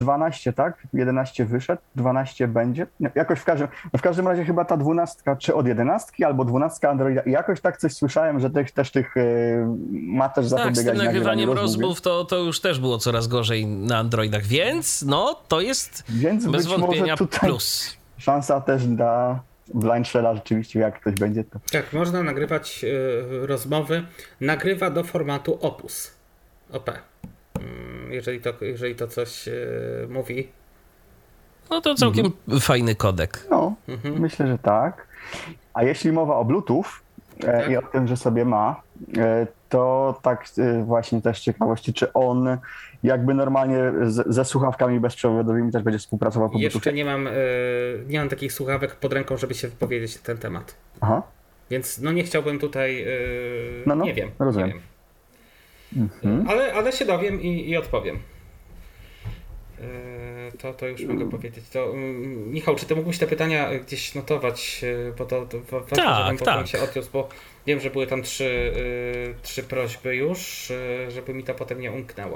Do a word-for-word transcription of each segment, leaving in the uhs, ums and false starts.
dwanaście, tak? jedenaście wyszedł, dwanaście będzie. No, jakoś w każdym, no w każdym razie chyba ta dwunastka, czy od jedenastki, albo dwunastka Androida. I jakoś tak coś słyszałem, że też, też tych yy, ma też Tak, z zapobiegać tym nagrywaniem rozmów, rozmów to, to już też było coraz gorzej na Androidach, więc no to jest więc bez być wątpienia może tutaj plus. szansa też dla Blind Shella rzeczywiście, jak ktoś będzie to. Tak, można nagrywać y, rozmowy. Nagrywa do formatu Opus. O P. Mm, jeżeli, to, jeżeli to coś y, mówi. No to całkiem mhm. fajny kodek. No, Mhm. myślę, że tak. A jeśli mowa o Bluetooth e, Tak. i o tym, że sobie ma, e, to tak e, właśnie też z ciekawości, czy on jakby normalnie z, ze słuchawkami bezprzewodowymi też będzie współpracował po Jeszcze Bluetoothie? nie mam, y, nie mam takich słuchawek pod ręką, żeby się wypowiedzieć na ten temat. Aha. Więc no nie chciałbym tutaj, y, No, no, nie wiem, rozumiem. nie wiem. Mhm. Ale, ale się dowiem i, i odpowiem. Yy, To, to już mogę powiedzieć. To, mm, Michał, czy ty mógłbyś te pytania gdzieś notować, yy, bo to, to wa- ważne, Tak, żebym tak. potem się odniósł, bo wiem, że były tam trzy, yy, trzy prośby już, yy, żeby mi to potem nie umknęło.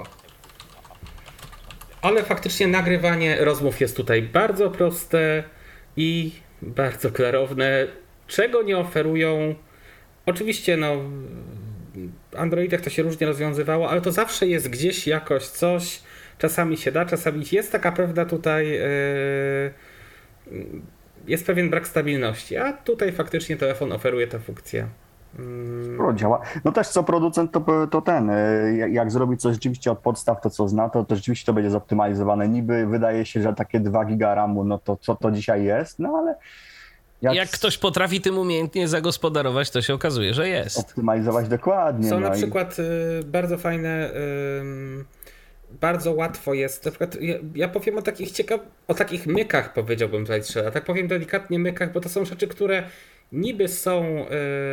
Ale faktycznie nagrywanie rozmów jest tutaj bardzo proste i bardzo klarowne. Czego nie oferują? Oczywiście, no, w Androidach to się różnie rozwiązywało, ale to zawsze jest gdzieś jakoś coś. Czasami się da, czasami jest taka pewna tutaj, yy, jest pewien brak stabilności, a tutaj faktycznie telefon oferuje tę funkcję. Mm, Sporo działa. No też co producent, to, to ten, e, jak- jak zrobić coś rzeczywiście od podstaw, to co zna, to, to rzeczywiście to będzie zoptymalizowane. Niby wydaje się, że takie dwa giga ramu, no to co to dzisiaj jest, no ale jak, Jak ktoś potrafi tym umiejętnie zagospodarować, to się okazuje, że jest. optymalizować dokładnie. Są no na i- przykład y, bardzo fajne, ym, bardzo łatwo jest, na przykład ja, ja powiem o takich ciekaw, o takich mykach, powiedziałbym tutaj trzeba, tak powiem delikatnie mykach, bo to są rzeczy, które niby są, yy,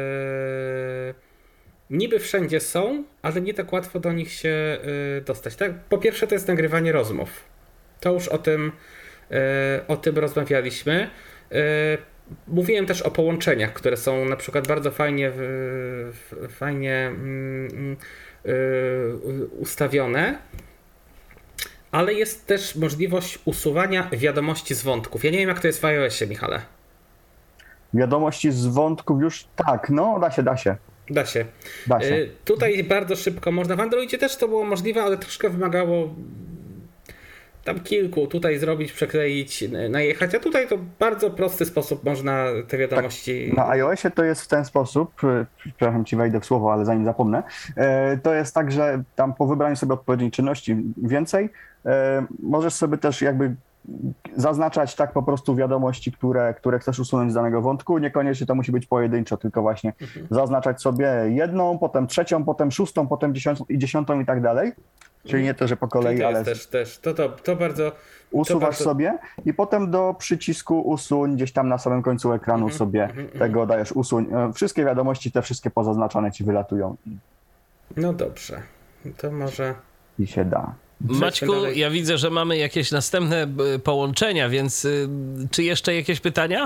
niby wszędzie są, ale nie tak łatwo do nich się yy, dostać. Tak? Po pierwsze to jest nagrywanie rozmów. To już o tym, yy, o tym rozmawialiśmy. Yy, Mówiłem też o połączeniach, które są na przykład bardzo fajnie, w, w, fajnie mm, yy, ustawione, ale jest też możliwość usuwania wiadomości z wątków. Ja nie wiem, jak to jest w iOSie, Michale. Wiadomości z wątków już tak, no da się, da się, Da się. da się. Yy, tutaj bardzo szybko można. W Androidzie też to było możliwe, ale troszkę wymagało tam kilku tutaj zrobić, przekleić, najechać, a tutaj to w bardzo prosty sposób można te wiadomości... Na iOSie to jest w ten sposób, y, przepraszam ci wejdę w słowo, ale zanim zapomnę, e, to jest tak, że tam po wybraniu sobie odpowiedniej czynności więcej, e, możesz sobie też jakby zaznaczać tak po prostu wiadomości, które, które chcesz usunąć z danego wątku. Niekoniecznie to musi być pojedynczo, tylko właśnie Mhm. zaznaczać sobie jedną, potem trzecią, potem szóstą, potem dziesiątą i dziesiątą i tak dalej. Czyli nie to, że po kolei, to ale jest też, też, to, to, to bardzo... usuwasz bardzo- sobie i potem do przycisku usuń gdzieś tam na samym końcu ekranu Mhm, sobie mhm, mhm. tego dajesz usuń. E, Wszystkie wiadomości, te wszystkie pozaznaczone ci wylatują i- No dobrze, to może... i się da. Maćku, dalej. ja widzę, że mamy jakieś następne y, połączenia, więc y, czy jeszcze jakieś pytania?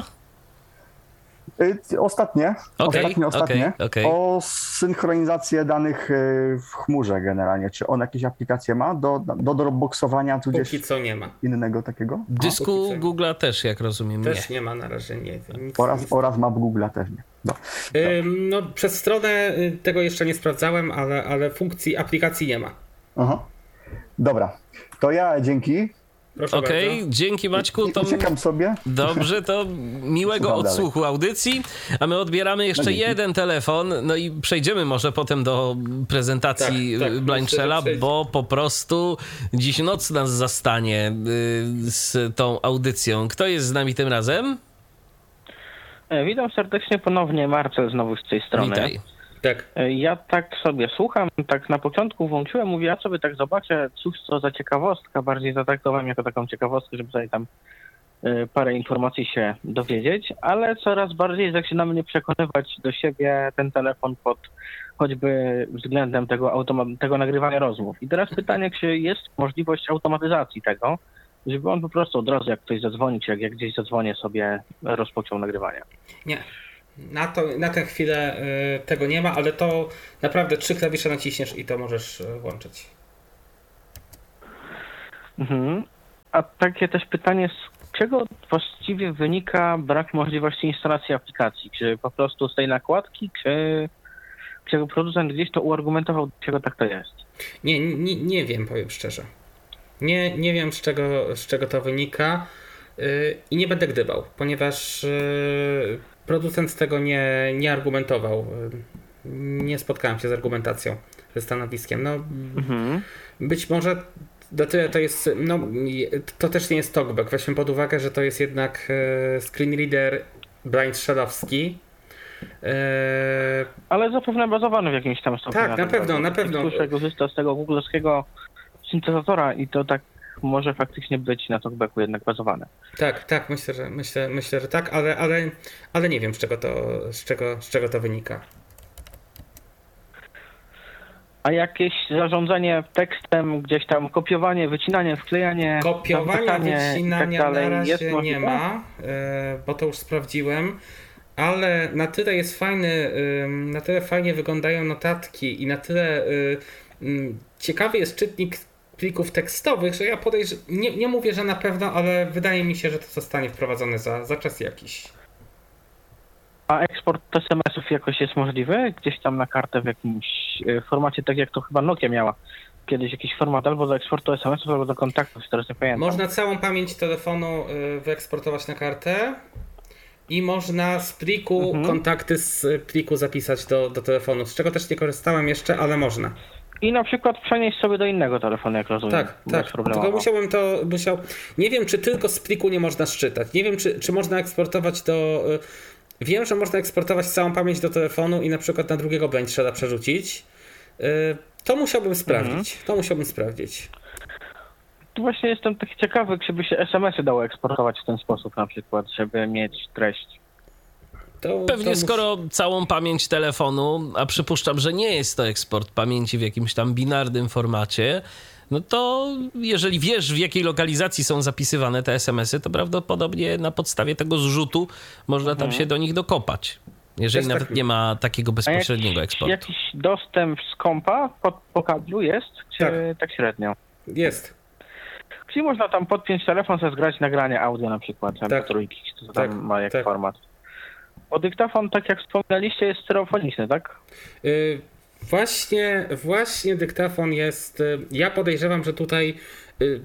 Y, Ostatnie, Okej, ostatnie, ostatnie. okej, okej. O synchronizację danych y, w chmurze generalnie. Czy on jakieś aplikacje ma do, do dropboxowania, tudzież Póki co nie ma. innego takiego? Dysku póki co. Google'a też, jak rozumiem, nie. Też nie ma na razie, nie. Nic, Oraz, nic. oraz map Google'a też nie. No. Ym, no, przez stronę y, tego jeszcze nie sprawdzałem, ale, ale funkcji aplikacji nie ma. Aha. Dobra, to ja dzięki. Proszę Okej, bardzo. dzięki Maćku. I To uciekam sobie. dobrze, to miłego Słucham dalej. odsłuchu audycji, a my odbieramy jeszcze No dzięki. jeden telefon, no i przejdziemy może potem do prezentacji Tak, tak, Blind myślę, że Shella, przejdzie. bo po prostu dziś noc nas zastanie y, z tą audycją. Kto jest z nami tym razem? E, Witam serdecznie ponownie, Marcel znowu z tej strony. Witaj. Tak. E, Ja tak sobie słucham, tak na początku włączyłem, mówię, ja sobie tak zobaczę, cóż to za ciekawostka, bardziej zatraktowałem jako taką ciekawostkę, żeby sobie tam e, parę informacji się dowiedzieć, ale coraz bardziej zaczyna mnie przekonywać do siebie ten telefon pod choćby względem tego, automa- tego nagrywania rozmów. I teraz pytanie, czy jest możliwość automatyzacji tego, żeby on po prostu od razu, jak ktoś zadzwoni, czy jak ja gdzieś zadzwonię, sobie rozpoczął nagrywanie. Nie. Na, to, na tę chwilę y, tego nie ma, ale to naprawdę trzy klawisze naciśniesz i to możesz y, włączyć. Mhm. A takie też pytanie, z czego właściwie wynika brak możliwości instalacji aplikacji? Czy po prostu z tej nakładki, czy, czy producent gdzieś to uargumentował, dlaczego tak to jest? Nie, nie, nie wiem, powiem szczerze. Nie, nie wiem, z czego, z czego to wynika yy, i nie będę gdybał, ponieważ yy, producent tego nie, nie argumentował. Yy, nie spotkałem się z argumentacją, ze stanowiskiem. No, Mhm. być może do tyle to jest, no to też nie jest talkback. Weźmy pod uwagę, że to jest jednak yy, screen reader blind shellowski. Yy, Ale zapewne bazowany w jakimś tam stopniu. Tak, na pewno, na pewno. Już korzysta z tego googlowskiego syntezatora i to tak może faktycznie być na talkbacku jednak bazowane. Tak, tak, myślę, że myślę, myślę, że tak, ale, ale, ale nie wiem, z czego to, z czego, z czego to wynika. A jakieś zarządzanie tekstem, gdzieś tam kopiowanie, wycinanie, wklejanie, Kopiowania, zamykanie wycinania i tak dalej na jest razie możliwe? nie ma, e, bo to już sprawdziłem, ale na tyle jest fajny, e, na tyle fajnie wyglądają notatki i na tyle e, m, ciekawy jest czytnik plików tekstowych, że ja podejrzewam, nie, nie mówię, że na pewno, ale wydaje mi się, że to zostanie wprowadzone za, za czas jakiś. A eksport es em esów jakoś jest możliwy? Gdzieś tam na kartę w jakimś e, formacie, tak jak to chyba Nokia miała kiedyś jakiś format albo do eksportu es em esów, albo do kontaktów, teraz nie pamiętam. Można całą pamięć telefonu y, wyeksportować na kartę i można z pliku Mhm. kontakty z pliku zapisać do, do telefonu, z czego też nie korzystałem jeszcze, ale można. I na przykład przenieść sobie do innego telefonu, jak rozumiem. Tak, tak. bezproblemowo. Tylko musiałbym to, musiał... Nie wiem, czy tylko z pliku nie można szczytać. Nie wiem, czy, czy można eksportować do... y, Wiem, że można eksportować całą pamięć do telefonu i na przykład na drugiego blind shella przerzucić. Y, To musiałbym sprawdzić. Mhm. To musiałbym sprawdzić. Tu właśnie jestem taki ciekawy, czy by się es em esy dało eksportować w ten sposób na przykład, żeby mieć treść. To, Pewnie to mus- skoro całą pamięć telefonu, a przypuszczam, że nie jest to eksport pamięci w jakimś tam binarnym formacie, no to jeżeli wiesz, w jakiej lokalizacji są zapisywane te es em esy, to prawdopodobnie na podstawie tego zrzutu można tam się do nich dokopać. Jeżeli Jest nawet tak- nie ma takiego A bezpośredniego jakiś, eksportu. jakiś dostęp z kompa po, po kablu jest, czy Tak. tak, średnio? Jest. Czyli można tam podpiąć telefon, sobie zgrać nagranie audio na przykład, tak. Tak. trójki, czy to Tak, tam ma jak tak. format. Bo dyktafon, tak jak wspominaliście, jest stereofoniczny, tak? Y, Właśnie, właśnie dyktafon jest. y, Ja podejrzewam, że tutaj. y,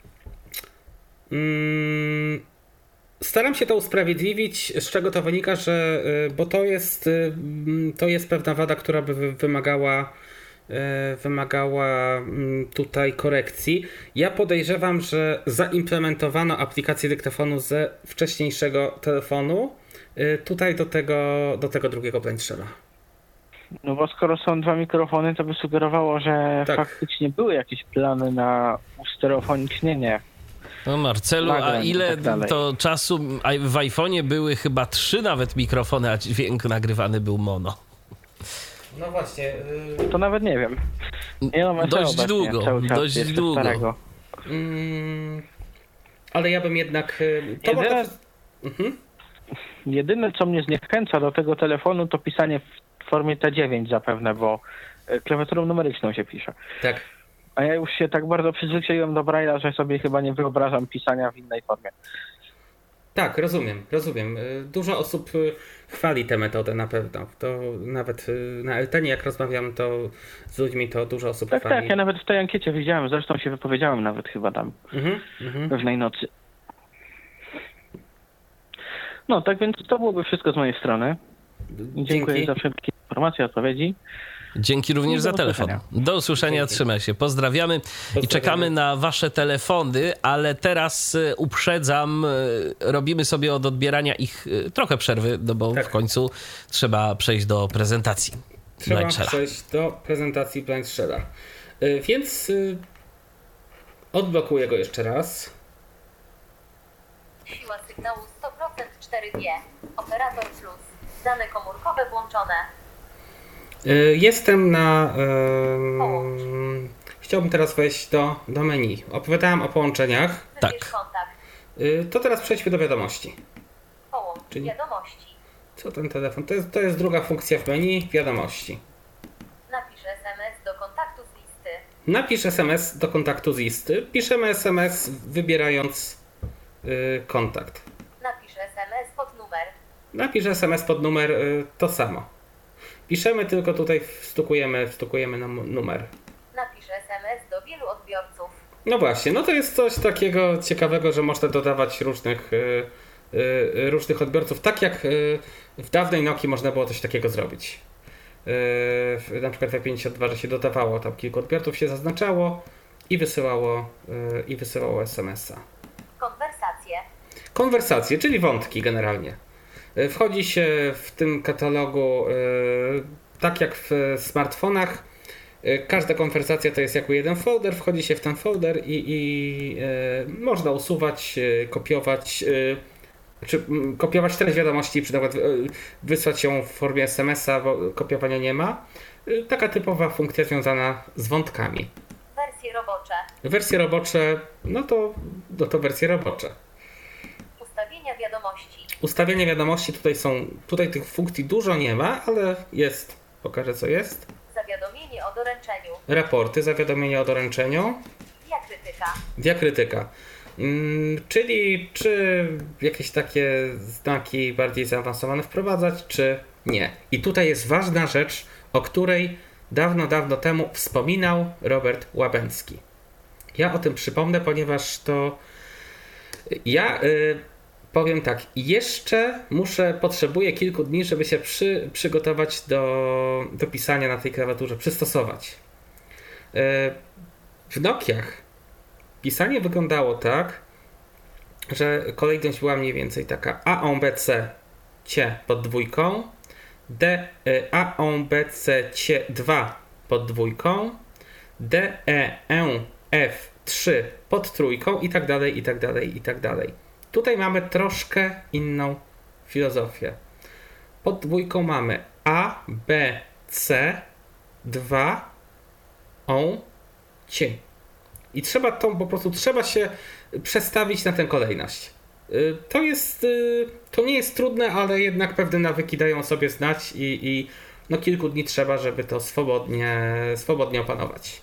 mm, Staram się to usprawiedliwić, z czego to wynika, że. y, Bo to jest. y, mm, To jest pewna wada, która by wy- wymagała. y, Wymagała mm, tutaj korekcji. Ja podejrzewam, że zaimplementowano aplikację dyktafonu ze wcześniejszego telefonu. y, Tutaj do tego, do tego drugiego blind shella. No bo skoro są dwa mikrofony, to by sugerowało, że Tak. faktycznie były jakieś plany na ustereofonicznienie. No Marcelu, a nagrań i ile tak dalej. to czasu a w iPhone'ie były chyba trzy nawet mikrofony, a dźwięk nagrywany był mono. No właśnie. To nawet nie wiem. Ja mam Dość obecnie, długo, cały czas dość jeszcze długo. starego. Mm, ale ja bym jednak. y, To Jedyne, może... mhm. jedyne, co mnie zniechęca do tego telefonu, to pisanie w formie T dziewięć zapewne, bo e, klawiaturą numeryczną się pisze. Tak. A ja już się tak bardzo przyzwyczaiłem do Braille'a, że sobie chyba nie wyobrażam pisania w innej formie. Tak, rozumiem, rozumiem. Y, Dużo osób y, chwali tę metodę na pewno. To nawet y, na Eltenie, jak rozmawiam, to z ludźmi, to dużo osób Tak, chwali. tak, ja nawet w tej ankiecie widziałem, zresztą się wypowiedziałem nawet chyba tam Mhm, mhm. pewnej nocy. No, tak więc to byłoby wszystko z mojej strony. Dziękuję Dzięki. za wszelkie informacje, odpowiedzi. Dzięki również Do za telefon. usłyszenia. Do usłyszenia, Dzięki. trzymaj się. Pozdrawiamy i czekamy na wasze telefony, ale teraz e, uprzedzam, e, robimy sobie od odbierania ich e, trochę przerwy, no bo Tak. w końcu trzeba przejść do prezentacji. Trzeba Blind Shella. przejść do prezentacji blind shella. Y, Więc y, odblokuję go jeszcze raz. Siła sygnału sto procent cztery G. Operator plus. Dane komórkowe włączone. Y, Jestem na... Połącz. ym, Chciałbym teraz wejść do, do menu. Opowiadałem o połączeniach. Tak. Wybierz kontakt. Y, To teraz przejdźmy do wiadomości. Połącz Czyli- wiadomości. Co ten telefon? To jest, to jest druga funkcja w menu, wiadomości. Napisz es em es do kontaktu z listy. Napisz S M S do kontaktu z listy. Piszemy S M S wybierając y, kontakt. Napisz S M S pod numer. Napisz S M S pod numer, y, to samo. Piszemy, tylko tutaj wstukujemy, wstukujemy nam numer. Napisz S M S do wielu odbiorców. No właśnie, no to jest coś takiego ciekawego, że można dodawać różnych, y, y, różnych odbiorców. Tak jak y, w dawnej Nokii można było coś takiego zrobić. Y, na przykład w E pięćdziesiąt dwa, że się dodawało tam kilku odbiorców, się zaznaczało i wysyłało, y, i wysyłało S M S a. Konwersacje. Konwersacje, czyli wątki generalnie. Y, Wchodzi się w tym katalogu y, tak jak w smartfonach. Y, Każda konwersacja to jest jako jeden folder, wchodzi się w ten folder i, i y, można usuwać, y, kopiować, y, czy mm, kopiować treść wiadomości, czy na przykład y, wysłać ją w formie S M S a, bo kopiowania nie ma. Y, Taka typowa funkcja związana z wątkami. Wersje robocze. Wersje robocze, no to, no to wersje robocze. Ustawienia wiadomości. Ustawienia wiadomości, tutaj są, tutaj tych funkcji dużo nie ma, ale jest, pokażę co jest. Zawiadomienie o doręczeniu. Raporty, zawiadomienie o doręczeniu, Diakrytyka. diakrytyka. Mm, czyli czy jakieś takie znaki bardziej zaawansowane wprowadzać, czy nie. I tutaj jest ważna rzecz, o której dawno, dawno temu wspominał Robert Łabęcki. Ja o tym przypomnę, ponieważ to ja y, powiem tak, jeszcze muszę, potrzebuję kilku dni, żeby się przy, przygotować do, do pisania na tej klawiaturze, przystosować. Y, w Nokiach pisanie wyglądało tak, że kolejność była mniej więcej taka: A, O, B, C, C pod dwójką, D, y, A, O, B, C, C dwa pod dwójką, D, E, E, F trzy pod trójką i tak dalej, i tak dalej, i tak dalej. Tutaj mamy troszkę inną filozofię. Pod dwójką mamy A, B, C, dwa, O, C. I trzeba tą, po prostu trzeba się przestawić na tę kolejność. Y, To jest, y, to nie jest trudne, ale jednak pewne nawyki dają sobie znać i, i no kilku dni trzeba, żeby to swobodnie, swobodnie opanować.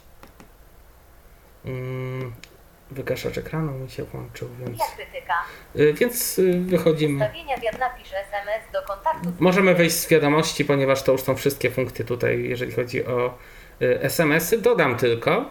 Mm, Wygaszacz ekranu mi się włączył, więc, Diakrytyka. y, więc y, wychodzimy. Ustawienia wiad. Napisz S M S do kontaktów. Możemy wejść z wiadomości, ponieważ to już są wszystkie funkcje tutaj, jeżeli chodzi o y, S M S y. Dodam tylko,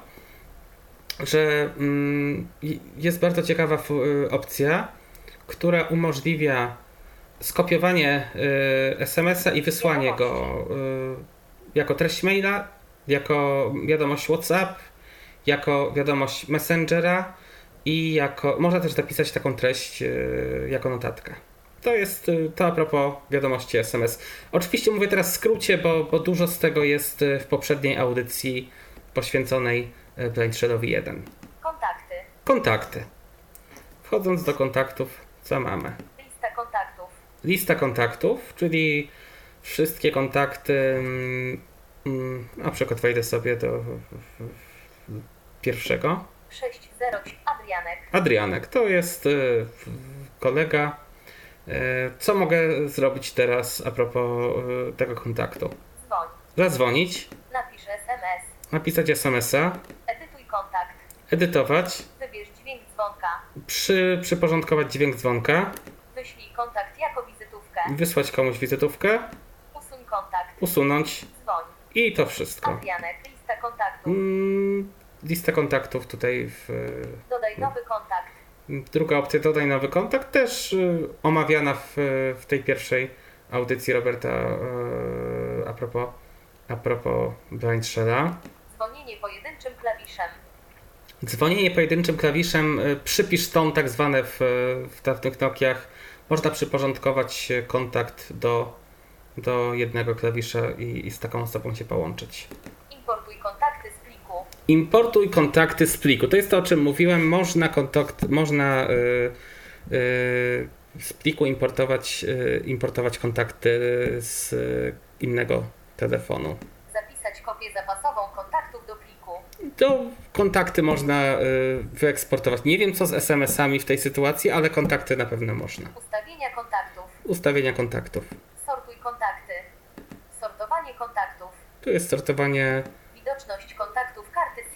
że mm, jest bardzo ciekawa f- y, opcja, która umożliwia skopiowanie y, S M S a i wysłanie go y, jako treść maila, jako wiadomość WhatsApp, jako wiadomość Messengera i jako, można też zapisać taką treść y, jako notatkę. To jest y, to a propos wiadomości S M S. Oczywiście mówię teraz w skrócie, bo, bo dużo z tego jest y, w poprzedniej audycji poświęconej y, Blind Shadowi jeden. Kontakty. Kontakty. Wchodząc do kontaktów, co mamy? Lista kontaktów. Lista kontaktów, czyli wszystkie kontakty. mm, mm, Na przykład wejdę sobie do w- w- w- pierwszego. sześć zero Adrianek. Adrianek, to jest y, kolega. Y, Co mogę zrobić teraz a propos y, tego kontaktu? Dzwoń. Zadzwonić, Napisz S M S. napisać S M S a, Edytuj kontakt. edytować, Wybierz dźwięk dzwonka. przy, przyporządkować dźwięk dzwonka, Wyślij kontakt jako wizytówkę. wysłać komuś wizytówkę, Usuń kontakt. usunąć Dzwoń. i to wszystko. Adrianek. Lista kontaktów. Mm, Lista kontaktów tutaj w, Dodaj nowy kontakt. druga opcja, dodaj nowy kontakt, też y, omawiana w, w tej pierwszej audycji Roberta y, a propos, a propos Blind Shada. Dzwonienie pojedynczym klawiszem. Dzwonienie pojedynczym klawiszem, y, przypisz ton tak zwane w, w dawnych Nokiach. Można przyporządkować kontakt do, do jednego klawisza i, i z taką osobą się połączyć. Importuj kontakty z pliku. Importuj kontakty z pliku. To jest to, o czym mówiłem. Można, kontakt, można y, y, z pliku importować, y, importować kontakty z y, innego telefonu. Zapisać kopię zapasową kontaktów do pliku. To kontakty można y, wyeksportować. Nie wiem co z es em esami w tej sytuacji, ale kontakty na pewno można. Ustawienia kontaktów. Ustawienia kontaktów. Sortuj kontakty. Sortowanie kontaktów. Tu jest sortowanie Widoczność kontaktów karty SIM.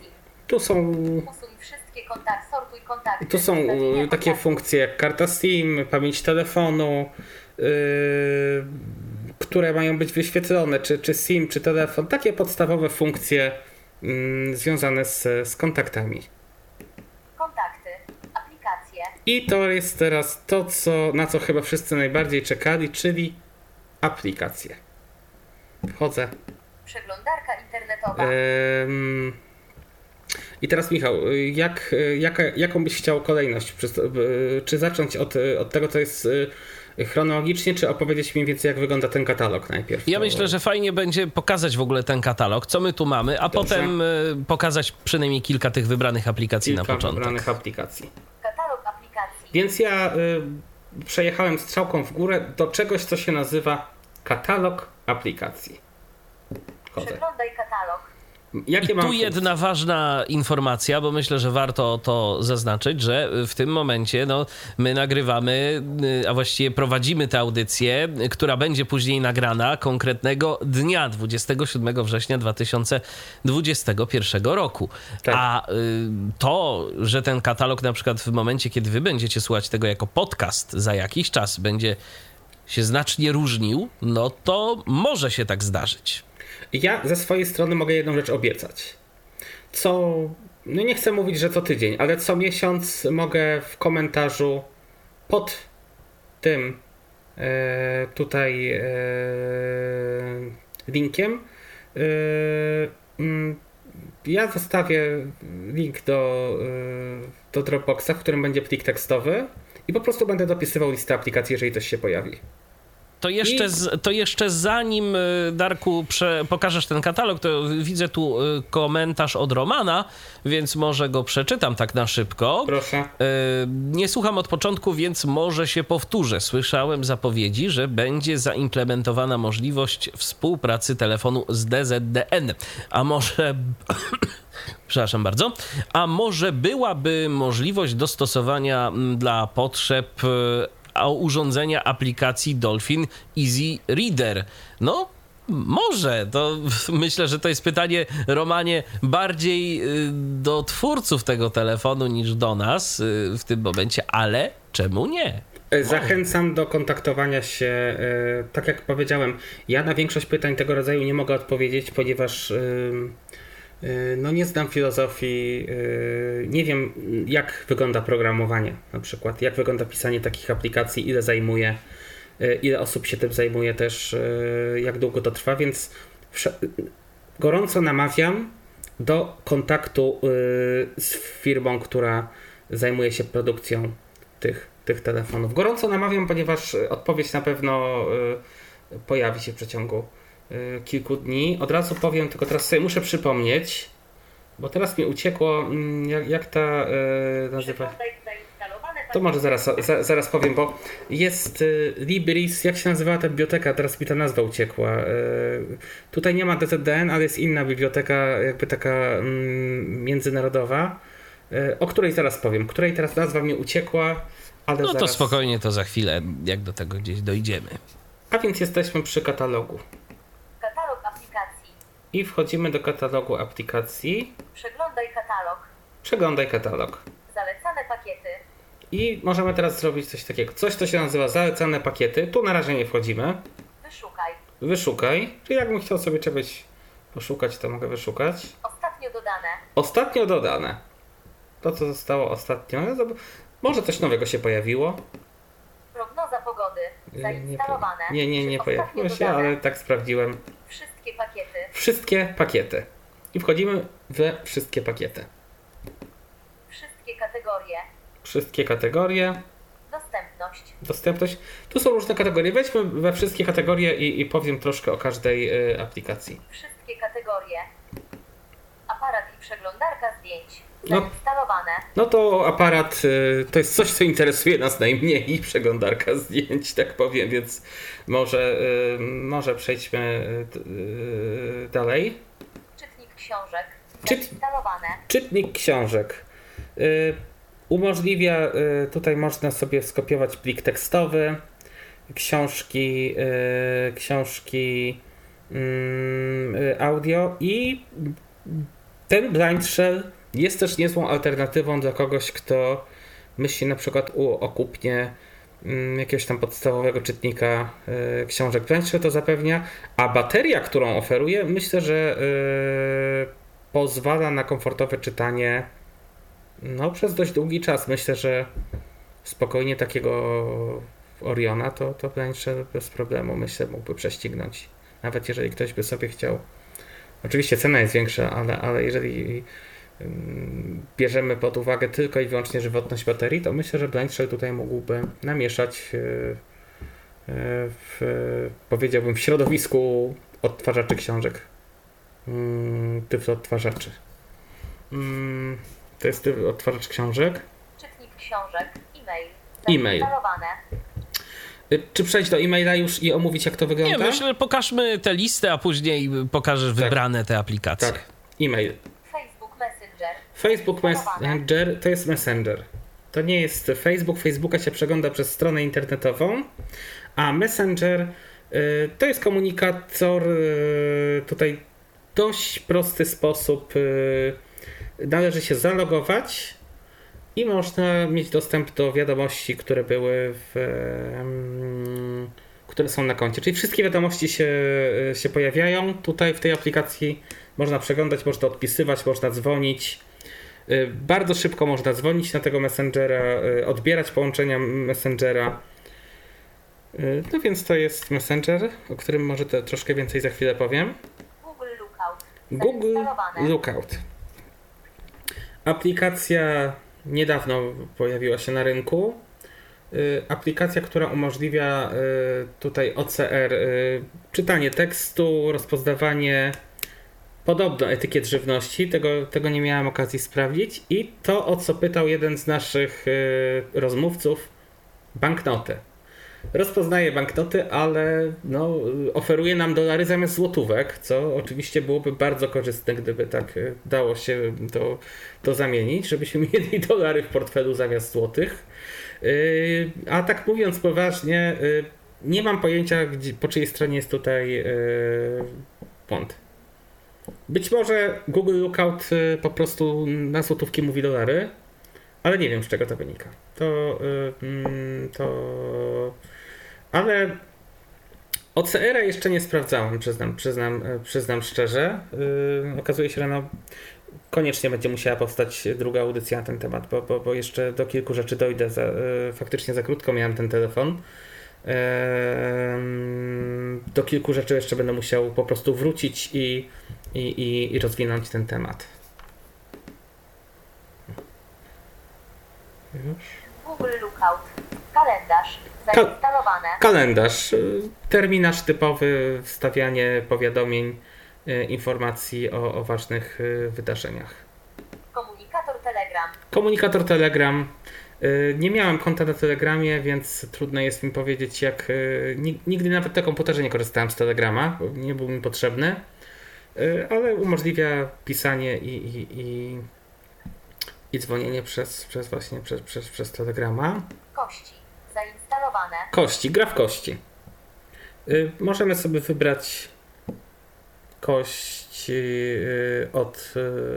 Tu są, Usuń wszystkie kontakty, sortuj kontakty. tu są Ustawienia y, takie kontaktów. funkcje jak karta SIM, pamięć telefonu, yy, które mają być wyświetlone, czy, czy SIM, czy telefon. Takie podstawowe funkcje yy, związane z, z kontaktami. Kontakty, aplikacje, I to jest teraz to, co, na co chyba wszyscy najbardziej czekali, czyli aplikacje. Wchodzę. przeglądarka internetowa. Ym, I teraz Michał, jak, jaka, jaką byś chciał kolejność? Czy zacząć od, od tego, co jest chronologicznie, czy opowiedzieć mniej więcej, jak wygląda ten katalog najpierw? Ja To- myślę, że fajnie będzie pokazać w ogóle ten katalog, co my tu mamy, a Dobrze. potem y, pokazać przynajmniej kilka tych wybranych aplikacji kilka na początek. wybranych aplikacji. Katalog aplikacji. Więc ja y, przejechałem strzałką w górę do czegoś, co się nazywa katalog aplikacji. Wchodzę. Przeglądaj katalog. Jakie I mam tu funkcje? jedna ważna informacja, bo myślę, że warto to zaznaczyć, że w tym momencie no, my nagrywamy, a właściwie prowadzimy tę audycję, która będzie później nagrana konkretnego dnia, dwudziestego siódmego września dwa tysiące dwudziestego pierwszego roku. Tak. A y, to, że ten katalog na przykład w momencie, kiedy wy będziecie słuchać tego jako podcast za jakiś czas, będzie się znacznie różnił, no to może się tak zdarzyć. Ja ze swojej strony mogę jedną rzecz obiecać. Co, no nie chcę mówić, że co tydzień, ale co miesiąc mogę w komentarzu pod tym e, tutaj e, linkiem e, mm, ja zostawię link do, e, do Dropboxa, w którym będzie plik tekstowy i po prostu będę dopisywał listę aplikacji, jeżeli coś się pojawi. To jeszcze, I- z, to jeszcze zanim, y, Darku, prze, pokażesz ten katalog, to widzę tu y, komentarz od Romana, więc może go przeczytam tak na szybko. Proszę. Y, Nie słucham od początku, więc może się powtórzę. Słyszałem zapowiedzi, że będzie zaimplementowana możliwość współpracy telefonu z D Z D N. A może... Przepraszam bardzo. A może byłaby możliwość dostosowania mm, dla potrzeb y, a urządzenia aplikacji Dolphin Easy Reader? No, może. To myślę, że to jest pytanie, Romanie, bardziej y, do twórców tego telefonu niż do nas y, w tym momencie, ale czemu nie? Zachęcam do kontaktowania się. e, Tak jak powiedziałem, ja na większość pytań tego rodzaju nie mogę odpowiedzieć, ponieważ e, e, no nie znam filozofii, e, nie wiem jak wygląda programowanie na przykład, jak wygląda pisanie takich aplikacji, ile zajmuje, e, ile osób się tym zajmuje też, e, jak długo to trwa, więc prze- gorąco namawiam do kontaktu e, z firmą, która zajmuje się produkcją tych, tych telefonów. Gorąco namawiam, ponieważ odpowiedź na pewno y, pojawi się w przeciągu y, kilku dni. Od razu powiem, tylko teraz sobie muszę przypomnieć, bo teraz mi uciekło, mm, jak, jak ta y, nazywa. Przeglądaj zainstalowane To może zaraz, za, zaraz powiem, bo jest y, Libris, jak się nazywała ta biblioteka, teraz mi ta nazwa uciekła. Y, tutaj nie ma D Z D N, ale jest inna biblioteka, jakby taka mm, międzynarodowa, y, o której zaraz powiem, której teraz nazwa mi uciekła, ale No to zaraz... spokojnie, to za chwilę, jak do tego gdzieś dojdziemy. A więc jesteśmy przy katalogu katalog aplikacji. i wchodzimy do katalogu aplikacji, Przeglądaj katalog. przeglądaj katalog. Zalecane pakiety. I możemy teraz zrobić coś takiego, coś co się nazywa zalecane pakiety, tu na razie nie wchodzimy. Wyszukaj. Wyszukaj, czyli jakbym chciał sobie czegoś poszukać, to mogę wyszukać. Ostatnio dodane. Ostatnio dodane. To, co zostało ostatnio. no to Może coś nowego się pojawiło. Prognoza pogody. Nie, Zainstalowane. nie, nie, nie Czy pojawiło ostatnio się, dodane? ale tak sprawdziłem. Wszystkie pakiety. Wszystkie pakiety. I wchodzimy we wszystkie pakiety. Wszystkie kategorie. Wszystkie kategorie. Dostępność. Dostępność. Tu są różne kategorie. Wejdźmy we wszystkie kategorie i, i powiem troszkę o każdej y, aplikacji. Wszystkie kategorie. Aparat i przeglądarka zdjęć. No. Zainstalowane. No to aparat y, to jest coś, co interesuje nas najmniej i przeglądarka zdjęć, tak powiem, więc może, y, może przejdźmy y, y, dalej. Czytnik książek. Czyt- Zainstalowane. Czytnik książek. Y, umożliwia, y, tutaj można sobie skopiować plik tekstowy, książki, y, książki y, audio i ten Blind Shell jest też niezłą alternatywą dla kogoś, kto myśli na przykład o kupnie jakiegoś tam podstawowego czytnika y, książek. Braintree to zapewnia, a bateria, którą oferuje, myślę, że y, pozwala na komfortowe czytanie no, przez dość długi czas. Myślę, że spokojnie takiego Oriona to, to Braintree bez problemu, myślę, mógłby prześcignąć. Nawet jeżeli ktoś by sobie chciał. Oczywiście cena jest większa, ale, ale jeżeli bierzemy pod uwagę tylko i wyłącznie żywotność baterii, to myślę, że Braintree tutaj mógłby namieszać w, powiedziałbym, w środowisku odtwarzaczy książek. Typ odtwarzaczy. To jest typ odtwarzacz książek. Czytnik książek, e-mail. E-mail. Zainstalowane. Czy przejść do e-maila już i omówić, jak to wygląda? Nie, myślę, że pokażmy tę listę, a później pokażesz tak. wybrane te aplikacje. Tak, e-mail. Facebook Messenger. Facebook Messenger to jest Messenger. To nie jest Facebook. Facebooka się przegląda przez stronę internetową, a Messenger y, to jest komunikator y, tutaj w dość prosty sposób. Y, należy się zalogować i można mieć dostęp do wiadomości, które były w, y, które są na koncie. Czyli wszystkie wiadomości się, y, się pojawiają tutaj w tej aplikacji. Można przeglądać, można odpisywać, można dzwonić. Bardzo szybko można dzwonić na tego Messengera, odbierać połączenia Messengera. No więc to jest Messenger, o którym może te troszkę więcej za chwilę powiem. Google Lookout. Google Lookout. Aplikacja niedawno pojawiła się na rynku. Aplikacja, która umożliwia tutaj O C R, czytanie tekstu, rozpoznawanie podobno etykiet żywności, tego, tego nie miałem okazji sprawdzić. I to, o co pytał jeden z naszych y, rozmówców, banknoty. Rozpoznaje banknoty, ale no, oferuje nam dolary zamiast złotówek, co oczywiście byłoby bardzo korzystne, gdyby tak y, dało się to, to zamienić, żebyśmy mieli dolary w portfelu zamiast złotych. Y, a tak mówiąc poważnie, y, nie mam pojęcia, gdzie, po czyjej stronie jest tutaj y, błąd. Być może Google Lookout y, po prostu na złotówki mówi dolary, ale nie wiem, z czego to wynika. To, y, y, to... Ale O C R-a jeszcze nie sprawdzałem, przyznam, przyznam, przyznam szczerze. Y, okazuje się, że no, koniecznie będzie musiała powstać druga audycja na ten temat, bo, bo, bo jeszcze do kilku rzeczy dojdę. Za, y, faktycznie za krótko miałem ten telefon. Do kilku rzeczy jeszcze będę musiał po prostu wrócić i, i, i, i rozwinąć ten temat. Już? Google Lookout. Kalendarz. Zainstalowane. Kalendarz. Terminarz typowy, wstawianie powiadomień, informacji o, o ważnych wydarzeniach. Komunikator Telegram. Komunikator Telegram. Nie miałem konta na Telegramie, więc trudno jest mi powiedzieć, jak... Nigdy nawet na komputerze nie korzystałem z Telegrama, bo nie był mi potrzebny, ale umożliwia pisanie i, i, i, i dzwonienie przez, przez właśnie przez, przez, przez Telegrama. Kości. Zainstalowane. Kości. Gra w kości. Możemy sobie wybrać kość od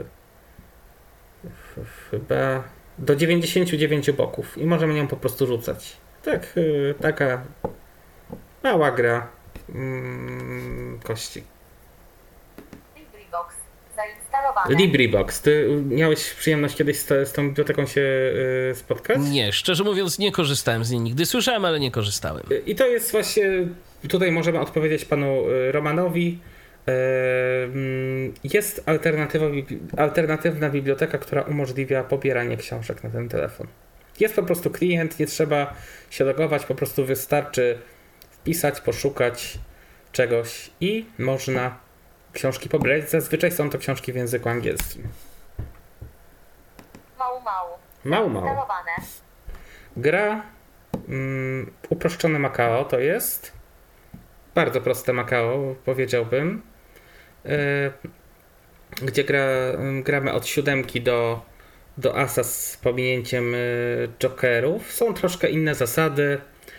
chyba do dziewięćdziesięciu dziewięciu boków i możemy nią po prostu rzucać. Tak, yy, taka mała gra yy, kości. LibriVox. Zainstalowane. LibriVox. Ty miałeś przyjemność kiedyś z, z tą biblioteką się yy, spotkać? Nie, szczerze mówiąc nie korzystałem z niej nigdy. Słyszałem, ale nie korzystałem. I to jest właśnie, tutaj możemy odpowiedzieć panu Romanowi. Jest alternatywna biblioteka, która umożliwia pobieranie książek na ten telefon. Jest po prostu klient, nie trzeba się logować, po prostu wystarczy wpisać, poszukać czegoś i można książki pobierać. Zazwyczaj są to książki w języku angielskim. Mału Mału. Mału Mału. Gra um, uproszczone Makao to jest. Bardzo proste Makao, powiedziałbym. Gdzie gra, gramy od siódemki do, do asa z pominięciem jokerów. Są troszkę inne zasady.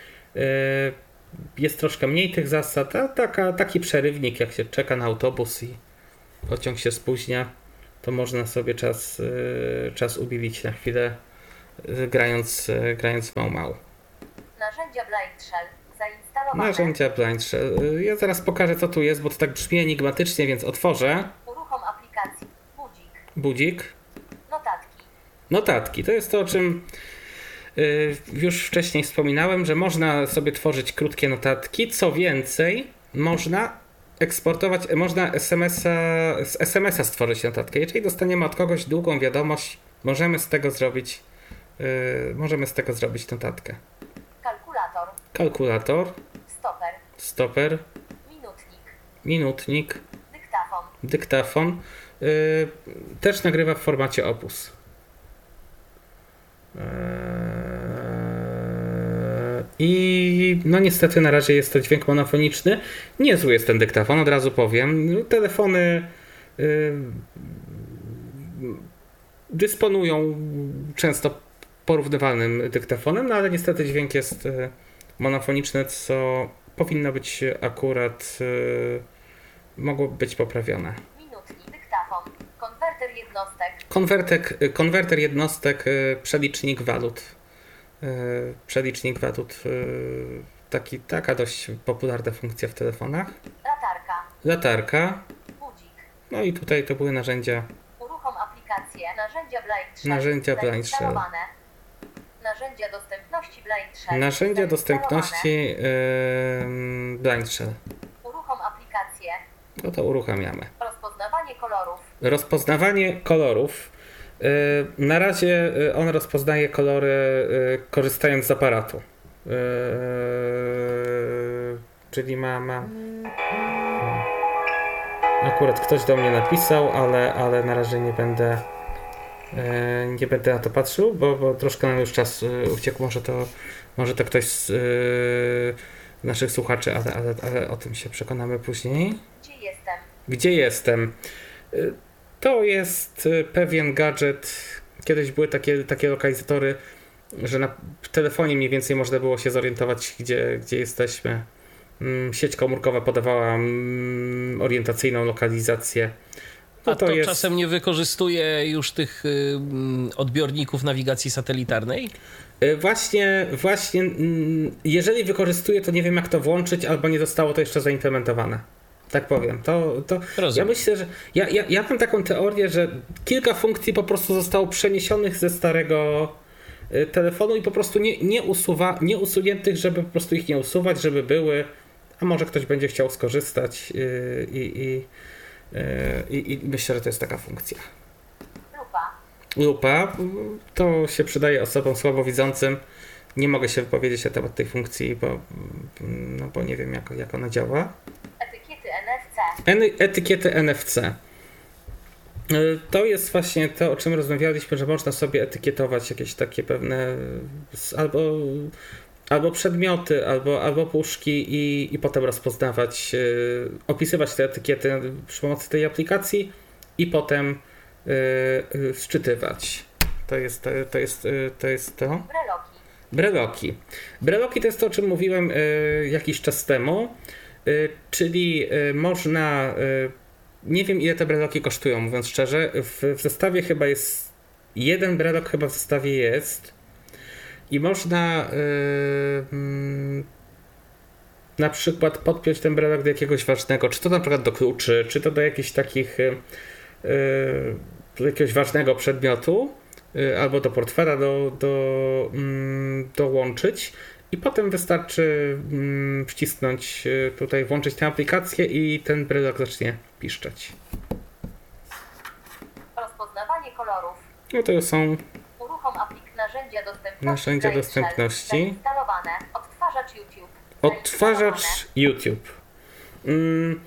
Jest troszkę mniej tych zasad. A taka, taki przerywnik, jak się czeka na autobus i pociąg się spóźnia. to można sobie czas, czas ubielić na chwilę, grając, grając mał mał. Narzędzia Blind Shell zainstalowane. Narzędzia Blind Shell. Ja zaraz pokażę, co tu jest, bo to tak brzmi enigmatycznie, więc otworzę. Uruchom aplikacji. Budzik. Budzik. Notatki. Notatki. To jest to, o czym już wcześniej wspominałem, że można sobie tworzyć krótkie notatki. Co więcej, można eksportować, można es em es a, z es em es a stworzyć notatkę. Jeżeli dostaniemy od kogoś długą wiadomość, możemy z tego zrobić, yy, możemy z tego zrobić notatkę. Kalkulator. Kalkulator. Stoper. Stoper. Minutnik. Minutnik. Dyktafon. Dyktafon. Yy, też nagrywa w formacie Opus. Yy, I no niestety na razie jest to dźwięk monofoniczny. Niezły jest ten dyktafon, od razu powiem. Telefony yy, dysponują często porównywalnym dyktafonem, no ale niestety dźwięk jest yy, monofoniczny, co powinno być akurat yy, mogło być poprawione. Minutnik. Dyktafon. Konwerter jednostek. Konwertek, konwerter jednostek, yy, przelicznik walut. Przelicznik walut, taki, taka dość popularna funkcja w telefonach. Latarka. Latarka. Budzik. No i tutaj to były narzędzia. Uruchom aplikację. Narzędzia Blind Shell. Narzędzia Blind Shell. Zainstalowane. Narzędzia dostępności Blind Shell. Narzędzia Zainstalowane. dostępności yy, Blind Shell. Uruchom aplikację. No to uruchamiamy. Rozpoznawanie kolorów. Rozpoznawanie kolorów. Yy, na razie on rozpoznaje kolory yy, korzystając z aparatu. Yy, czyli ma, ma... Akurat ktoś do mnie napisał, ale, ale na razie nie będę yy, nie będę na to patrzył, bo, bo troszkę nam już czas yy, uciekł. Może to, może to ktoś z yy, naszych słuchaczy, ale, ale, ale o tym się przekonamy później. Gdzie jestem? Gdzie jestem? Yy, To jest pewien gadżet. Kiedyś były takie, takie lokalizatory, że na telefonie mniej więcej można było się zorientować, gdzie, gdzie jesteśmy. Sieć komórkowa podawała orientacyjną lokalizację. No A to, to jest... czasem nie wykorzystuje już tych y, odbiorników nawigacji satelitarnej? Właśnie, właśnie, jeżeli wykorzystuje, to nie wiem jak to włączyć, albo nie zostało to jeszcze zaimplementowane. Tak powiem. To, to ja myślę, że ja, ja, ja mam taką teorię, że kilka funkcji po prostu zostało przeniesionych ze starego telefonu i po prostu nie, nie, usuwa, nie usuniętych, żeby po prostu ich nie usuwać, żeby były, a może ktoś będzie chciał skorzystać i, i, i, i myślę, że to jest taka funkcja. Lupa. Lupa. To się przydaje osobom słabowidzącym. Nie mogę się wypowiedzieć na temat tej funkcji, bo, no bo nie wiem jak, jak ona działa. Etykiety N F C. Etykiety N F C. To jest właśnie to, o czym rozmawialiśmy, że można sobie etykietować jakieś takie pewne albo, albo przedmioty, albo, albo puszki i, i potem rozpoznawać, opisywać te etykiety przy pomocy tej aplikacji i potem yy, szczytywać. To jest to, to jest to. Jest to. Breloki. Breloki. Breloki to jest to, o czym mówiłem yy, jakiś czas temu. Czyli można, nie wiem ile te breloki kosztują, mówiąc szczerze, w, w zestawie chyba jest, jeden brelok chyba w zestawie jest i można yy, na przykład podpiąć ten brelok do jakiegoś ważnego, czy to na przykład do kluczy, czy to do jakichś takich, yy, do jakiegoś ważnego przedmiotu, yy, albo do portfela do, do, yy, dołączyć. I potem wystarczy mm, wcisnąć tutaj, włączyć tę aplikację i ten brelok zacznie piszczeć. Rozpoznawanie kolorów. No to są Uruchom aplik narzędzia dostępności. narzędzia dostępności. Zainstalowane. Odtwarzacz YouTube. Odtwarzacz YouTube. Mm,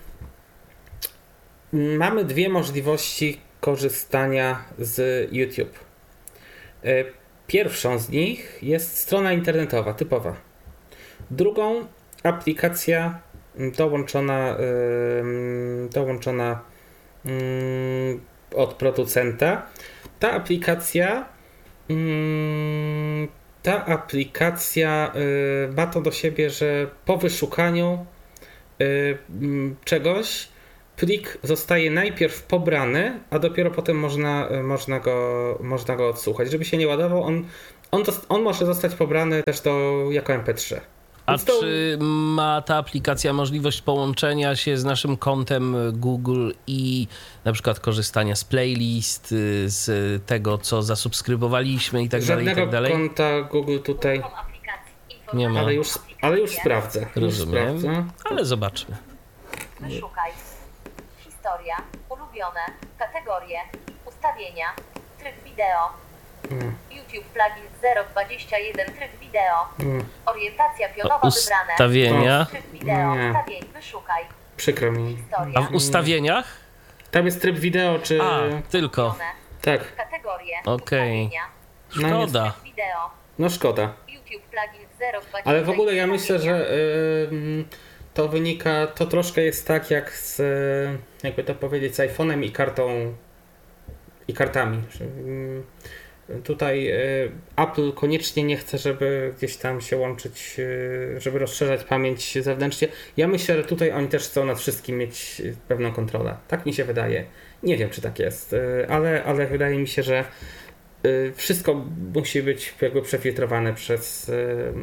mamy dwie możliwości korzystania z YouTube. Pierwszą z nich jest strona internetowa, typowa. Drugą aplikacja dołączona, yy, dołączona yy, od producenta. Ta aplikacja yy, ta aplikacja yy, ma to do siebie, że po wyszukaniu yy, czegoś plik zostaje najpierw pobrany, a dopiero potem można, można, go, można go odsłuchać. Żeby się nie ładował, on, on, dost, on może zostać pobrany też do, jako em pe trzy. A Więc to... czy ma ta aplikacja możliwość połączenia się z naszym kontem Google i na przykład korzystania z playlist, z tego, co zasubskrybowaliśmy i tak dalej, i Żadnego tak dalej? konta Google tutaj Nie ma. ale już, ale już sprawdzę. Już Rozumiem, sprawdzę. ale zobaczmy. Wyszukaj. Historia. Ulubione. Kategorie. Ustawienia. Tryb wideo. Mm. YouTube plugin zero dwadzieścia jeden. Tryb wideo. Mm. Orientacja pionowa wybrane. Ustawienia. Tryb wideo. Nie. Ustawień. Wyszukaj. Przykro mi. Historia. A w ustawieniach? Tam jest tryb wideo, czy... A, tylko. Ulubione. Tak, Kategorie. Okej. Ustawienia. Szkoda. Tryb wideo. no szkoda. YouTube plugin zero dwadzieścia. Ale w ogóle ja myślę, ustawienia. że y, to wynika, to troszkę jest tak jak z, y, jakby to powiedzieć, z iPhone'em i kartą, i kartami. Że, y, tutaj y, Apple koniecznie nie chce, żeby gdzieś tam się łączyć, y, żeby rozszerzać pamięć zewnętrznie. Ja myślę, że tutaj oni też chcą nad wszystkim mieć pewną kontrolę. Tak mi się wydaje. Nie wiem, czy tak jest, y, ale, ale wydaje mi się, że y, wszystko musi być jakby przefiltrowane przez y,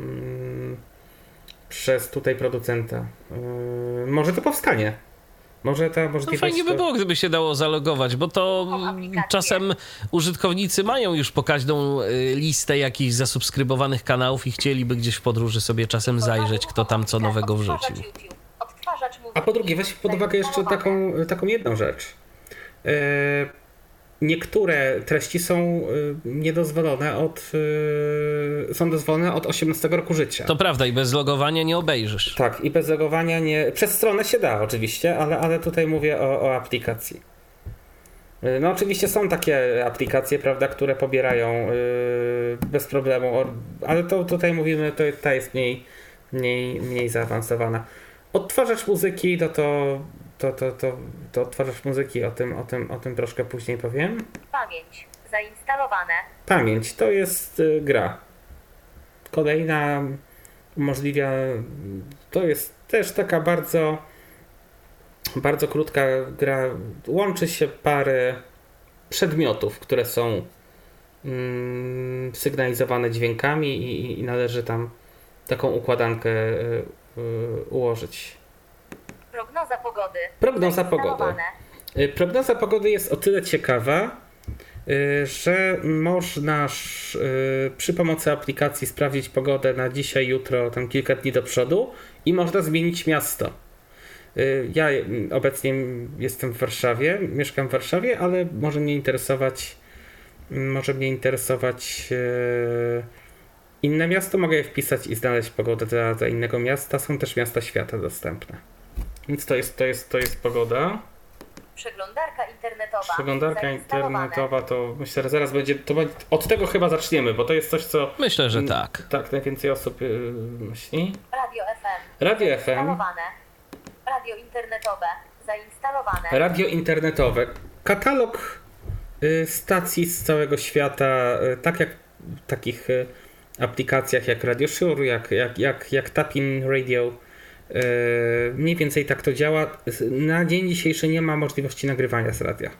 przez tutaj producenta. Yy, może to powstanie. Może ta No możliwość... fajnie by to- było, gdyby się dało zalogować, bo to Są aplikacje. czasem użytkownicy mają już pokaźną y, listę jakichś zasubskrybowanych kanałów i chcieliby gdzieś w podróży sobie czasem zajrzeć, kto tam co nowego wrzucił. Odtwarzacz YouTube. Odtwarzacz muzyki. A po drugie, weź pod uwagę jeszcze taką, taką jedną rzecz. Yy, niektóre treści są yy, niedozwolone od... Yy, są dozwolone od osiemnastego roku życia. To prawda i bez logowania nie obejrzysz. Tak, i bez logowania nie... Przez stronę się da oczywiście, ale, ale tutaj mówię o, o aplikacji. Yy, No oczywiście są takie aplikacje, prawda, które pobierają yy, bez problemu, o- ale to tutaj mówimy, to ta jest mniej, mniej, mniej zaawansowana. Odtwarzacz muzyki, no to, to, to, to, to odtwarzacz muzyki, o tym, o, tym, o tym troszkę później powiem. Pamięć. Zainstalowane. Pamięć to jest y, gra. Kolejna umożliwia, to jest też taka bardzo, bardzo krótka gra. Łączy się pary przedmiotów, które są mm, sygnalizowane dźwiękami i, i należy tam taką układankę y, y, ułożyć. Prognoza pogody. Prognoza pogody. Zainstalowane. Y, Prognoza pogody jest o tyle ciekawa, y, że można sz- y, przy pomocy aplikacji sprawdzić pogodę na dzisiaj, jutro, tam kilka dni do przodu i można zmienić miasto. Y, Ja y, obecnie jestem w Warszawie, mieszkam w Warszawie, ale może mnie interesować, może mnie interesować y, inne miasto. Mogę je wpisać i znaleźć pogodę dla, dla innego miasta. Są też miasta świata dostępne. Więc to jest, to jest, to jest pogoda. Przeglądarka internetowa. Przeglądarka Zainstalowane. internetowa to myślę, że zaraz będzie, to będzie, od tego chyba zaczniemy, bo to jest coś, co Myślę, że Mm, tak. tak najwięcej osób yy, myśli. Radio F M. Radio F M, Zainstalowane. Radio internetowe. Zainstalowane. radio internetowe, katalog y, stacji z całego świata, y, tak jak w takich y, aplikacjach jak Radio Shure, jak, jak, jak, jak Tapin Radio. y, Mniej więcej tak to działa. Na dzień dzisiejszy nie ma możliwości nagrywania z radia.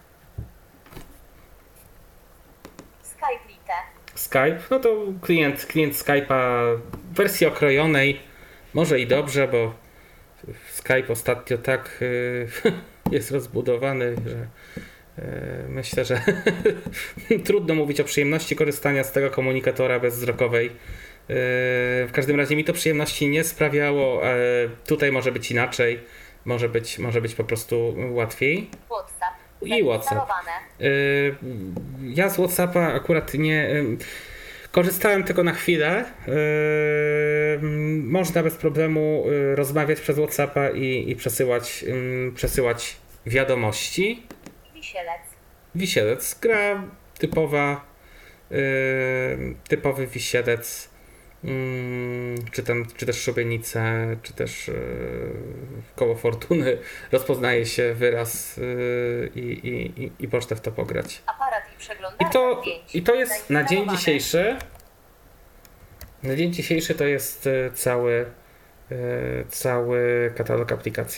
Skype Lite. Skype, no to klient, klient Skype'a w wersji okrojonej, może i dobrze, bo Skype ostatnio tak y, jest rozbudowany, że y, myślę, że trudno mówić o przyjemności korzystania z tego komunikatora bezwzrokowej. Y, w każdym razie mi to przyjemności nie sprawiało, e, tutaj może być inaczej, może być, może być po prostu łatwiej. WhatsApp. I WhatsApp. Zainstalowane. Y, Ja z WhatsAppa akurat nie y, korzystałem tylko na chwilę. Y, Można bez problemu y, rozmawiać przez WhatsAppa i, i przesyłać, y, przesyłać wiadomości. Wisielec. Wisielec, gra typowa, y, typowy wisielec. Mm, czy, tam, czy też szubienice, czy też yy, koło fortuny rozpoznaje się wyraz yy, i, i, i, i można w to pograć. Aparat i przeglądarka I to, zdjęć. I to jest na dzień Zainstalowane. dzisiejszy. Na dzień dzisiejszy to jest yy, cały, yy, cały katalog aplikacji.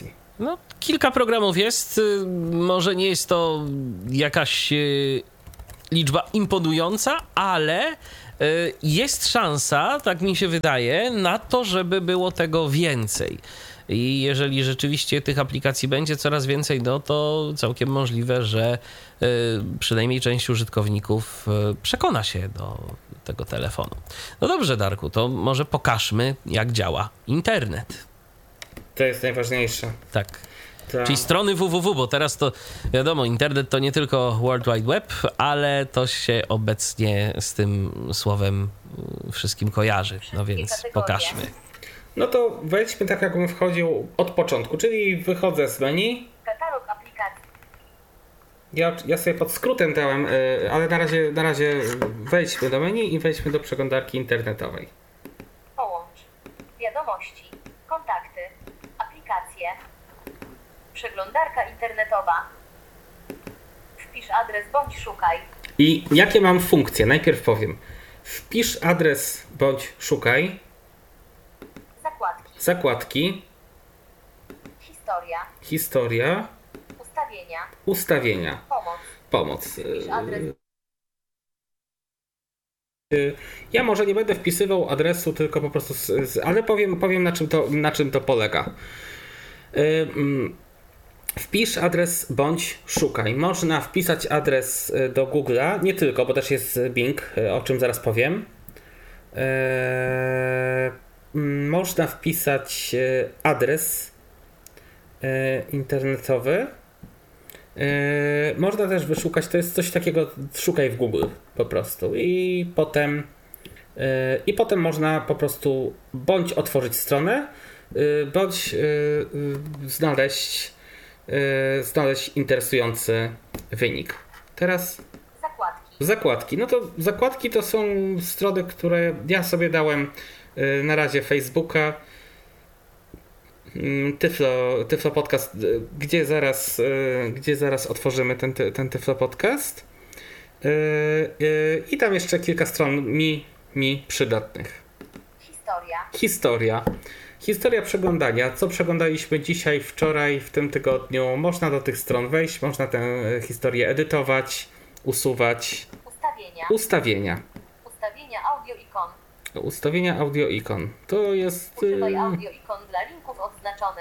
No, kilka programów jest. Może nie jest to jakaś liczba imponująca, ale jest szansa, tak mi się wydaje, na to, żeby było tego więcej. I jeżeli rzeczywiście tych aplikacji będzie coraz więcej, no to całkiem możliwe, że y, przynajmniej część użytkowników y, przekona się do tego telefonu. No dobrze, Darku, to może pokażmy, jak działa internet. To jest najważniejsze. Tak. Ta. Czyli strony www, bo teraz to wiadomo, internet to nie tylko World Wide Web, ale to się obecnie z tym słowem wszystkim kojarzy. No więc pokażmy. No to wejdźmy tak, jakbym wchodził od początku, czyli wychodzę z menu. Katalog aplikacji. Ja, ja sobie pod skrótem dałem, ale na razie, na razie wejdźmy do menu i wejdźmy do przeglądarki internetowej. Połącz. Wiadomości. Kontakty. Aplikacje. Przeglądarka internetowa. Wpisz adres bądź szukaj. I jakie mam funkcje? Najpierw powiem. Wpisz adres bądź szukaj. Zakładki. Zakładki. Historia. Historia. Ustawienia. Ustawienia. Pomoc. Pomoc. Wpisz adres. Ja może nie będę wpisywał adresu, tylko po prostu, z, z, ale powiem, powiem na, czym to, na czym to polega. Wpisz adres bądź szukaj. Można wpisać adres do Google'a, nie tylko, bo też jest Bing, o czym zaraz powiem. Można wpisać adres internetowy. Można też wyszukać, to jest coś takiego, szukaj w Google po prostu i potem i potem można po prostu bądź otworzyć stronę, bądź znaleźć znaleźć interesujący wynik. Teraz Zakładki. zakładki. No to zakładki to są strony, które ja sobie dałem na razie Facebooka, Tyflo, Tyflo Podcast, gdzie zaraz, gdzie zaraz otworzymy ten, ten Tyflo Podcast. I tam jeszcze kilka stron mi, mi przydatnych. Historia. Historia. Historia przeglądania. Co przeglądaliśmy dzisiaj, wczoraj, w tym tygodniu. Można do tych stron wejść, można tę historię edytować, usuwać. Ustawienia. Ustawienia. Ustawienia audio ikon. Ustawienia audio ikon. To jest... Używaj audio ikon dla linków odznaczony.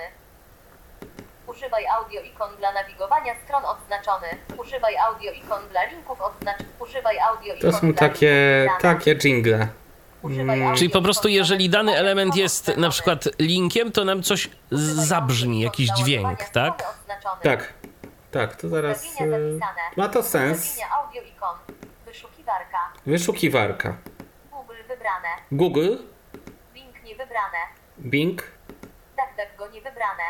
Używaj audio ikon dla nawigowania stron odznaczony. Używaj audio ikon dla linków odznaczony. Używaj audio ikon To są dla takie, linków takie jingle. Używaj audio Czyli po prostu ikon dla jeżeli dany nawigowania element stron jest odznaczony. na przykład linkiem, to nam coś Używaj zabrzmi, audio jakiś ikon dla dźwięk, ładowania tak? strony odznaczony. Tak. Tak, to zaraz... Ustawienia e, zapisane. Ma to sens. Ustawienia audio ikon. Wyszukiwarka. Wyszukiwarka. Google wybrane. Google, Bing nie wybrane. Bing, DuckDuckGo nie wybrane.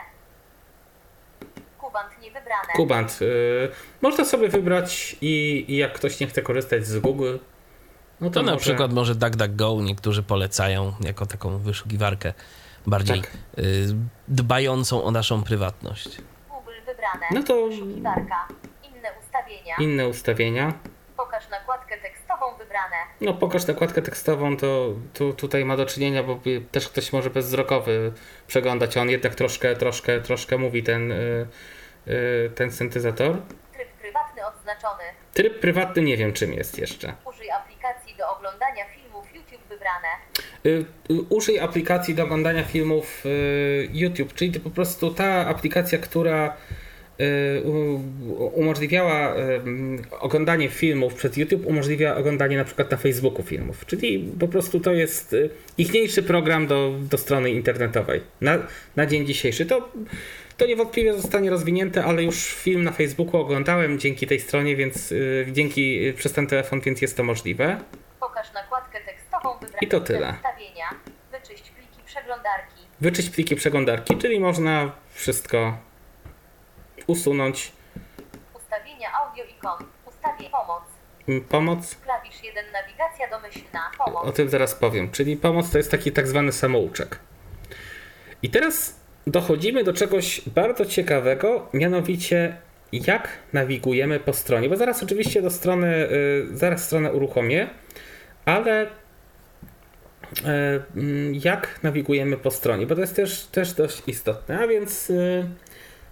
Kubant nie wybrane. Kubant. Y, można sobie wybrać i, i jak ktoś nie chce korzystać z Google, no to, To na może... przykład może DuckDuckGo niektórzy polecają jako taką wyszukiwarkę bardziej Tak. y, dbającą o naszą prywatność. Google wybrane. No to- Wyszukiwarka. Inne ustawienia. Inne ustawienia. Pokaż nakładkę tekstową wybrane. No pokaż nakładkę tekstową, to tu, tutaj ma do czynienia, bo też ktoś może bezwzrokowy przeglądać, on jednak troszkę, troszkę, troszkę mówi ten, y, y, ten syntezator. Tryb prywatny odznaczony. Tryb prywatny nie wiem czym jest jeszcze. Użyj aplikacji do oglądania filmów YouTube wybrane. Y, y, użyj aplikacji do oglądania filmów y, YouTube, czyli to po prostu ta aplikacja, która y, u, umożliwiała y, oglądanie filmów przez YouTube, umożliwia oglądanie na przykład na Facebooku filmów, czyli po prostu to jest y, ichniejszy program do, do strony internetowej na, na dzień dzisiejszy. To, to niewątpliwie zostanie rozwinięte, ale już film na Facebooku oglądałem dzięki tej stronie, więc y, dzięki y, przez ten telefon, więc jest to możliwe. Pokaż nakładkę tekstową wybrane. I to tyle. Ustawienia. Wyczyść pliki przeglądarki. Wyczyść pliki przeglądarki, czyli można wszystko usunąć. Ustawienia audio ikon. Ustawień pomoc. Pomoc, Klawisz jeden nawigacja domyślna. o Pomoc. tym zaraz powiem, czyli pomoc to jest taki tak zwany samouczek. I teraz dochodzimy do czegoś bardzo ciekawego, mianowicie jak nawigujemy po stronie, bo zaraz oczywiście do strony, y, zaraz stronę uruchomię, ale y, jak nawigujemy po stronie, bo to jest też, też dość istotne, a więc y,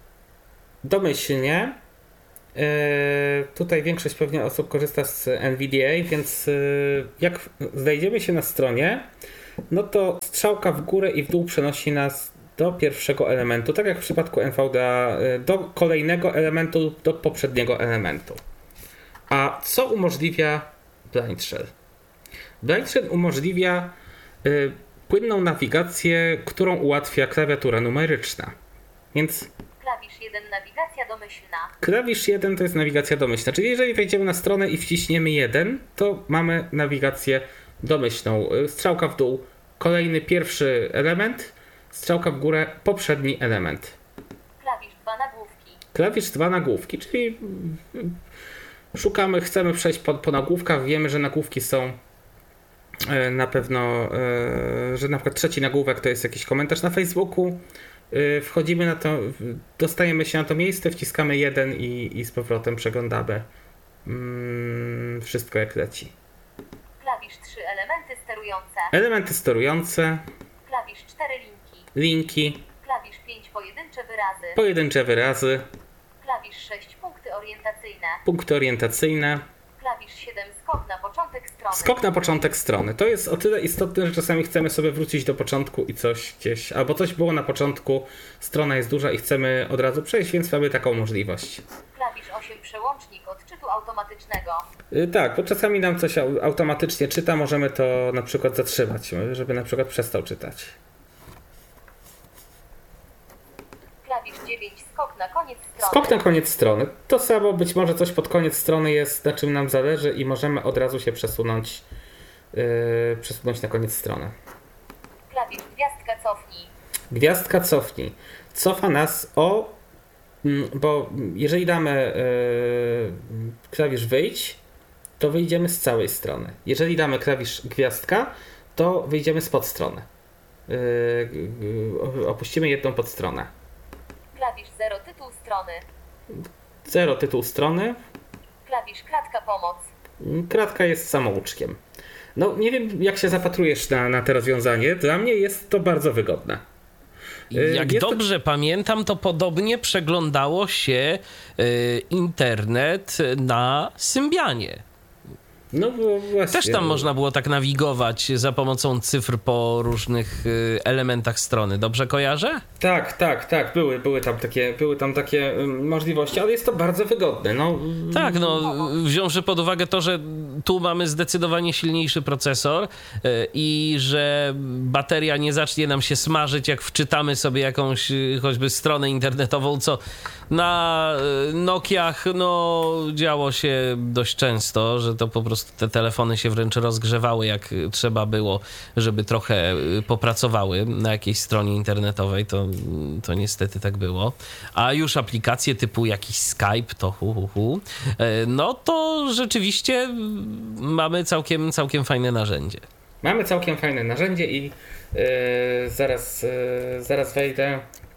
domyślnie. Yy, tutaj większość pewnie osób korzysta z N V D A, więc yy, jak znajdziemy się na stronie, no to strzałka w górę i w dół przenosi nas do pierwszego elementu, tak jak w przypadku N V D A, yy, do kolejnego elementu, do poprzedniego elementu. A co umożliwia Blind Shell? Blind Shell umożliwia yy, płynną nawigację, którą ułatwia klawiatura numeryczna. Więc Klawisz jeden nawigacja domyślna. klawisz jeden to jest nawigacja domyślna, czyli jeżeli wejdziemy na stronę i wciśniemy jeden, to mamy nawigację domyślną. Strzałka w dół, kolejny pierwszy element, strzałka w górę, poprzedni element. Klawisz dwa nagłówki. Klawisz dwa nagłówki, czyli szukamy, chcemy przejść po, po nagłówkach, wiemy, że nagłówki są na pewno, że na przykład trzeci nagłówek to jest jakiś komentarz na Facebooku. Wchodzimy na to, dostajemy się na to miejsce, wciskamy jeden i, i z powrotem przeglądamy mm, wszystko jak leci. Klawisz trzy elementy sterujące. Elementy sterujące, Klawisz cztery linki. linki, Klawisz pięć pojedyncze wyrazy. pojedyncze wyrazy, Klawisz sześć punkty orientacyjne. punkty orientacyjne, Klawisz siedem skok na początek strony. skok na początek strony. To jest o tyle istotne, że czasami chcemy sobie wrócić do początku i coś gdzieś, albo coś było na początku, strona jest duża i chcemy od razu przejść, więc mamy taką możliwość. Klawisz osiem przełącznik odczytu automatycznego. Yy, tak, bo czasami nam coś au- automatycznie czyta, możemy to na przykład zatrzymać, żeby na przykład przestał czytać. Klawisz dziewięć skok na koniec strony. Skok na koniec strony. To samo, być może coś pod koniec strony jest, na czym nam zależy i możemy od razu się przesunąć, yy, przesunąć na koniec strony. Klawisz gwiazdka cofnij. Gwiazdka cofnij. Cofa nas o... mm, bo jeżeli damy yy, klawisz wyjdź, to wyjdziemy z całej strony. Jeżeli damy klawisz gwiazdka, to wyjdziemy spod strony. Yy, yy, opuścimy jedną podstronę. Klawisz zero tytuł strony. Zero tytuł strony. Klawisz kratka pomoc. Kratka jest samouczkiem. No nie wiem, jak się zapatrujesz na, na to rozwiązanie. Dla mnie jest to bardzo wygodne. Jak Jest to- dobrze pamiętam, to podobnie przeglądało się y, internet na Symbianie. No bo właśnie. Też tam można było tak nawigować za pomocą cyfr po różnych y, elementach strony. Dobrze kojarzę? Tak, tak, tak. Były, były tam takie, były tam takie ym, możliwości, ale jest to bardzo wygodne. No, Tak, no wziąwszy pod uwagę to, że tu mamy zdecydowanie silniejszy procesor y, i że bateria nie zacznie nam się smażyć, jak wczytamy sobie jakąś y, choćby stronę internetową, co na y, Nokiach no działo się dość często, że to po prostu te telefony się wręcz rozgrzewały, jak y, trzeba było, żeby trochę y, popracowały na jakiejś stronie internetowej, to, to niestety tak było. A już aplikacje typu jakiś Skype, to hu, hu, hu, e, no to rzeczywiście mm, mamy całkiem, całkiem fajne narzędzie. Mamy całkiem fajne narzędzie i yy, zaraz, yy, zaraz wejdę.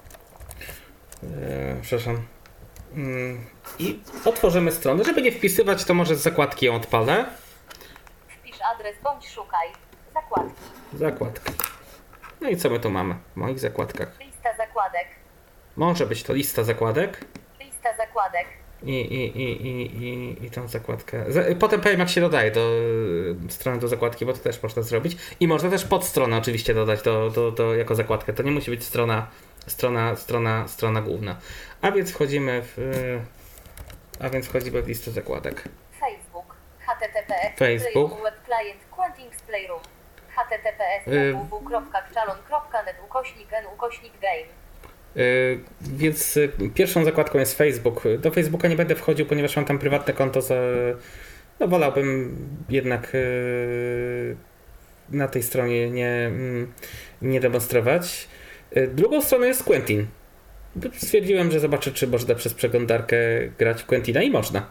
Yy, przepraszam. Yy, I otworzymy stronę. Żeby nie wpisywać, to może z zakładki ją odpalę. Wpisz adres bądź szukaj. Zakładki. Zakładki. No i co my tu mamy w moich zakładkach? Lista zakładek. Może być to lista zakładek. Lista zakładek. I, i, i, i, i, i tą zakładkę. Za- Potem powiem, jak się dodaje do y, strony do zakładki, bo to też można zrobić. I można też podstronę oczywiście dodać do, do, do, jako zakładkę. To nie musi być strona, strona, strona, strona główna. A więc wchodzimy w, y, a więc wchodzimy w listę zakładek. Facebook. H T T P S. Facebook. Playroom Web Client Quantings Playroom. H T T P S Y- www kropka kczalon kropka net ukośnik n ukośnik game. Yy, więc y, pierwszą zakładką jest Facebook. Do Facebooka nie będę wchodził, ponieważ mam tam prywatne konto. Za, no wolałbym jednak yy, na tej stronie nie, mm, nie demonstrować. Yy, drugą stroną jest Quentin. Stwierdziłem, że zobaczę, czy można przez przeglądarkę grać w Quentina i można.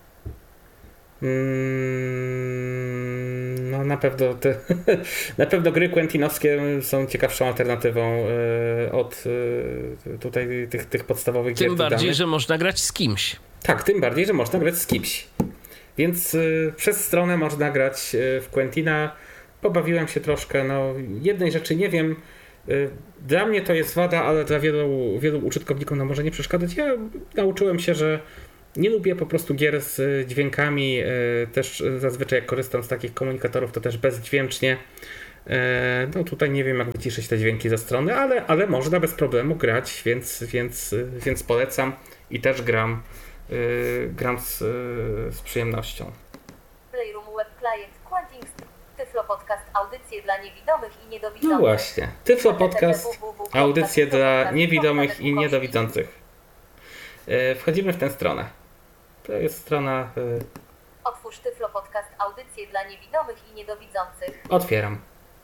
Mm, no na pewno te, na pewno gry quentinowskie są ciekawszą alternatywą y, od y, tutaj tych, tych podstawowych gier Tym bardziej, dodanych. że można grać z kimś. Tak, tym bardziej, że można grać z kimś. Więc y, przez stronę można grać y, w Quentina. Pobawiłem się troszkę, no jednej rzeczy nie wiem, Dla mnie to jest wada, ale dla wielu, wielu użytkowników no może nie przeszkadzać. Ja nauczyłem się, że nie lubię po prostu gier z dźwiękami. Też zazwyczaj jak korzystam z takich komunikatorów, to też bezdźwięcznie. No tutaj nie wiem, jak wyciszyć te dźwięki ze strony, ale, ale można bez problemu grać, więc, więc, więc polecam i też gram, gram z, z przyjemnością. Playroom Web Client Quanting Tyflo Podcast, audycje dla niewidomych i niedowidzących. No właśnie, Tyflo Podcast, audycje dla niewidomych i niedowidzących. Wchodzimy w tę stronę. To jest strona... Otwórz Tyflo Podcast, audycje dla niewidomych i niedowidzących. Otwieram.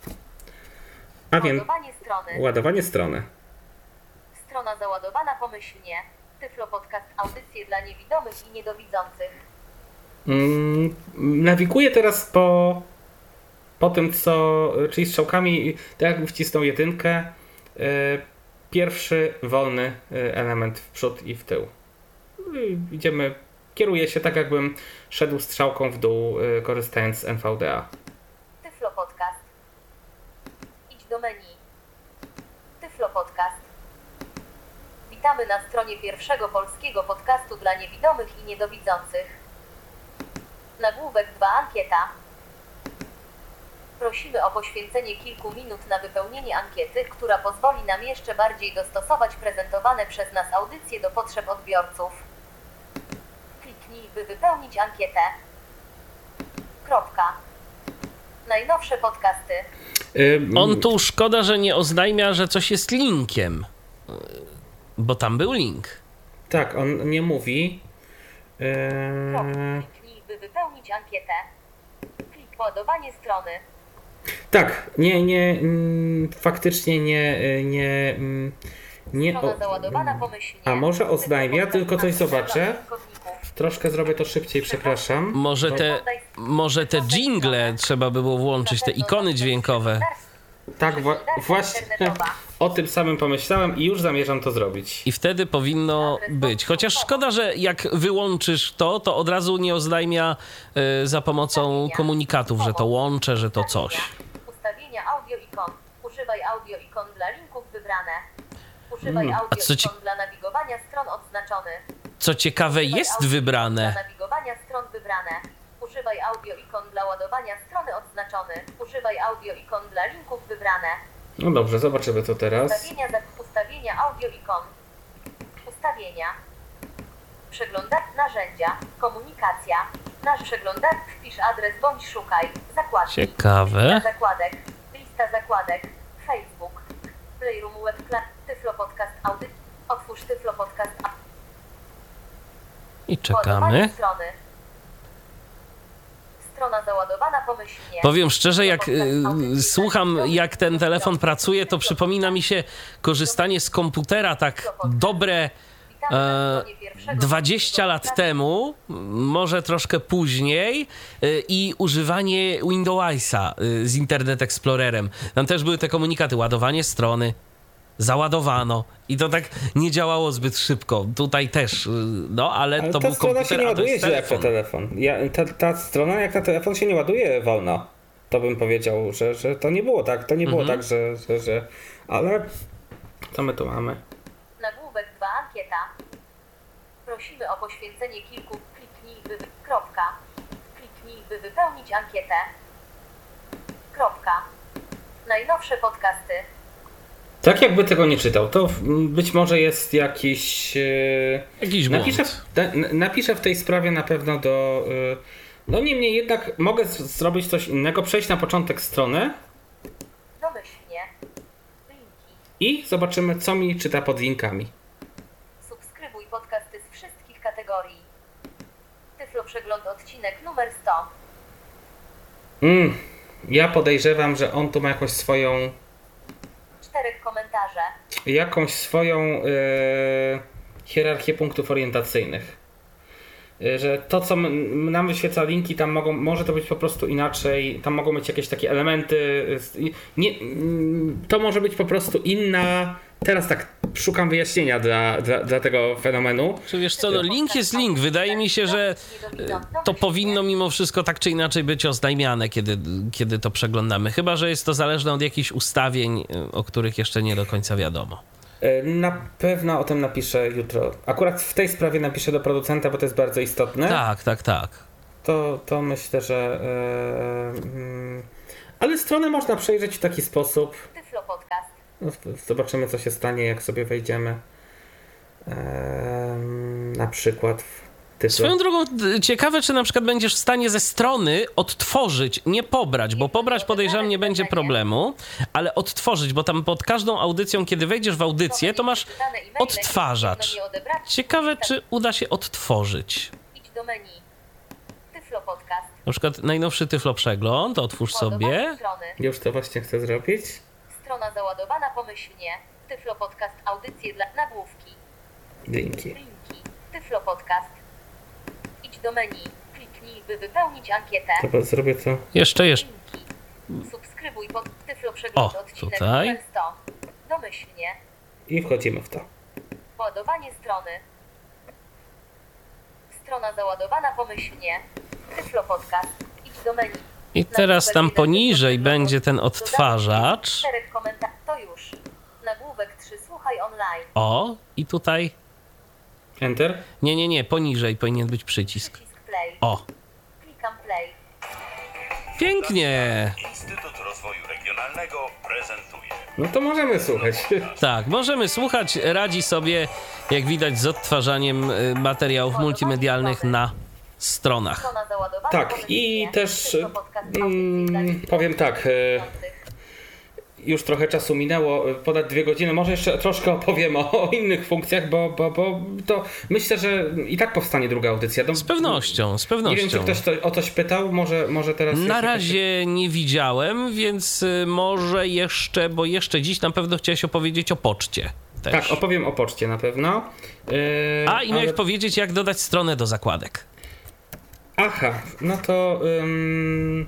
A więc Ładowanie strony. Ładowanie strony. Strona załadowana pomyślnie. Tyflo Podcast, audycje dla niewidomych i niedowidzących. Mm, nawiguję teraz po, po tym, co, czyli strzałkami, tak jakbym wcisnął jedynkę, y, pierwszy wolny element w przód i w tył. I idziemy, kieruję się tak, jakbym szedł strzałką w dół, y, korzystając z N V D A. Tyflo Podcast. Idź do menu. Tyflo Podcast. Witamy na stronie pierwszego polskiego podcastu dla niewidomych i niedowidzących. Nagłówek dwa Ankieta. Prosimy o poświęcenie kilku minut na wypełnienie ankiety, która pozwoli nam jeszcze bardziej dostosować prezentowane przez nas audycje do potrzeb odbiorców. Kliknij, by wypełnić ankietę. Kropka. Najnowsze podcasty. On tu szkoda, że nie oznajmia, że coś jest linkiem. Bo tam był link. Tak, on nie mówi. Kropka. Eee... Kliknij, by wypełnić ankietę. Klik ładowanie strony. Tak, nie, nie, mm, faktycznie nie, nie, mm, nie. Strona O, załadowana pomyślnie. a może oznajmia, Tyflo tylko coś Podcast zobaczę. dla użytkowników. Troszkę zrobię to szybciej, przepraszam. Może te, może te jingle trzeba by było włączyć, te ikony dźwiękowe. Tak, wa- właśnie o tym samym pomyślałem i już zamierzam to zrobić. I wtedy powinno być. Chociaż szkoda, że jak wyłączysz to, to od razu nie oznajmia y, za pomocą komunikatów, że to łączę, że to coś. Ustawienia audio ikon. Używaj audio ikon dla linków wybrane. Używaj Mm, a audio co ci- ikon dla nawigowania stron odznaczony. Co ciekawe, Używaj jest audio ikon wybrane. Dla nawigowania stron wybrane. Używaj audio ikon dla ładowania strony odznaczony. Używaj audio ikon dla linków wybrane. No dobrze, zobaczymy co teraz. Ustawienia, za- ustawienia audio ikon. Ustawienia. Przeglądacz narzędzia. Komunikacja. Nasz przeglądacz. Wpisz adres bądź szukaj. Zakładki. Ciekawe. Lista zakładek. Lista zakładek. Facebook. Playroom Web Cla- Tyflo Podcast Audy. Otwórz Tyflo Podcast. I Ładowanie czekamy. strony. Strona załadowana pomyślnie. Powiem szczerze, jak y, słucham, jak ten telefon pracuje, to przypomina mi się korzystanie z komputera tak dobre e, dwadzieścia lat temu, może troszkę później, y, i używanie Windowsa y, z Internet Explorerem. Tam też były te komunikaty, ładowanie strony, załadowano i to tak nie działało zbyt szybko. Tutaj też, y, no ale, Ale to ta był strona komputer, się nie a to ładuje jest źle jak na telefon. telefon. Ja, ta, ta strona jak na telefon się nie ładuje wolno. To bym powiedział, że, że to nie było tak. To nie było Mhm. tak, że, że, że... Ale co my tu mamy? Nagłówek dwa Ankieta. Prosimy o poświęcenie kilku. Kliknij by. Kropka. Kliknij by wypełnić ankietę. Kropka. Najnowsze podcasty. Tak jakby tego nie czytał, to w- być może jest jakiś... Yy... Jakiś błąd. Napiszę, w- te- n- napiszę w tej sprawie na pewno do... Yy... No niemniej jednak mogę z- zrobić coś innego, przejść na początek strony Domyślnie. Linki. i zobaczymy, co mi czyta pod linkami. Subskrybuj podcasty z wszystkich kategorii. Tyflo Przegląd odcinek numer sto. Mm, ja podejrzewam, że on tu ma jakąś swoją... Czterech komentarze. jakąś swoją yy, hierarchię punktów orientacyjnych. Yy, że to, co m- nam wyświetla linki, tam mogą, może to być po prostu inaczej, tam mogą być jakieś takie elementy. Yy, nie, yy, to może być po prostu inna. Teraz tak, szukam wyjaśnienia dla, dla, dla tego fenomenu. Czy wiesz co, no link jest link. Wydaje mi się, że to powinno mimo wszystko tak czy inaczej być oznajmiane, kiedy, kiedy to przeglądamy. Chyba że jest to zależne od jakichś ustawień, o których jeszcze nie do końca wiadomo. Na pewno o tym napiszę jutro. Akurat w tej sprawie napiszę do producenta, bo to jest bardzo istotne. Tak, tak, tak. To, to myślę, że... Yy, ale stronę można przejrzeć w taki sposób. Tyflo Podcast. No, zobaczymy, co się stanie, jak sobie wejdziemy. Yy, na przykład w Tyflo. Swoją drogą, ciekawe, czy na przykład będziesz w stanie ze strony odtworzyć, nie pobrać, bo pobrać podejrzewam nie będzie problemu, ale odtworzyć, bo tam pod każdą audycją, kiedy wejdziesz w audycję, to masz odtwarzacz. Ciekawe, czy uda się odtworzyć. Idź do menu. Tyflo Podcast. Na przykład najnowszy Tyflo Przegląd, otwórz sobie. Już to właśnie chcę zrobić. Strona załadowana pomyślnie. Tyflo Podcast, audycje dla nagłówki. Dzięki. Linki. Tyflo Podcast. Idź do menu. Kliknij, by wypełnić ankietę. Dobra, zrobię to. Jeszcze, jeszcze. Linki. Subskrybuj pod Tyflo Przegląd O, odcinek tutaj. numer sto. Domyślnie. I wchodzimy w to. Ładowanie strony. Strona załadowana pomyślnie. Tyflo Podcast. Idź do menu. I teraz tam poniżej będzie ten odtwarzacz. Czterech komentarzy. To już. Nagłówek trzy. Słuchaj online. O, i tutaj... Enter. Nie, nie, nie, poniżej powinien być przycisk. Przycisk play. O, Klikam play. pięknie. Instytut Rozwoju Regionalnego prezentuje. No to możemy słuchać. Tak, możemy słuchać, radzi sobie, jak widać, z odtwarzaniem y, materiałów multimedialnych na stronach. Strona załadowana Tak, pomyślnie. i też Tyflo Podcast, mm, audycje dla dzieci powiem tak, e, dotyczących. już trochę czasu minęło, ponad dwie godziny, może jeszcze troszkę opowiem o, o innych funkcjach, bo, bo, bo to myślę, że i tak powstanie druga audycja. No, Z pewnością, z pewnością. nie wiem, czy ktoś to, o coś pytał, może, może teraz... Na jest razie nie widziałem, więc y, może jeszcze, bo jeszcze dziś na pewno chciałeś opowiedzieć o poczcie też. Tak, opowiem o poczcie na pewno. E, A, i miałeś ale- powiedzieć, jak dodać stronę do zakładek. Aha, no to... Ym...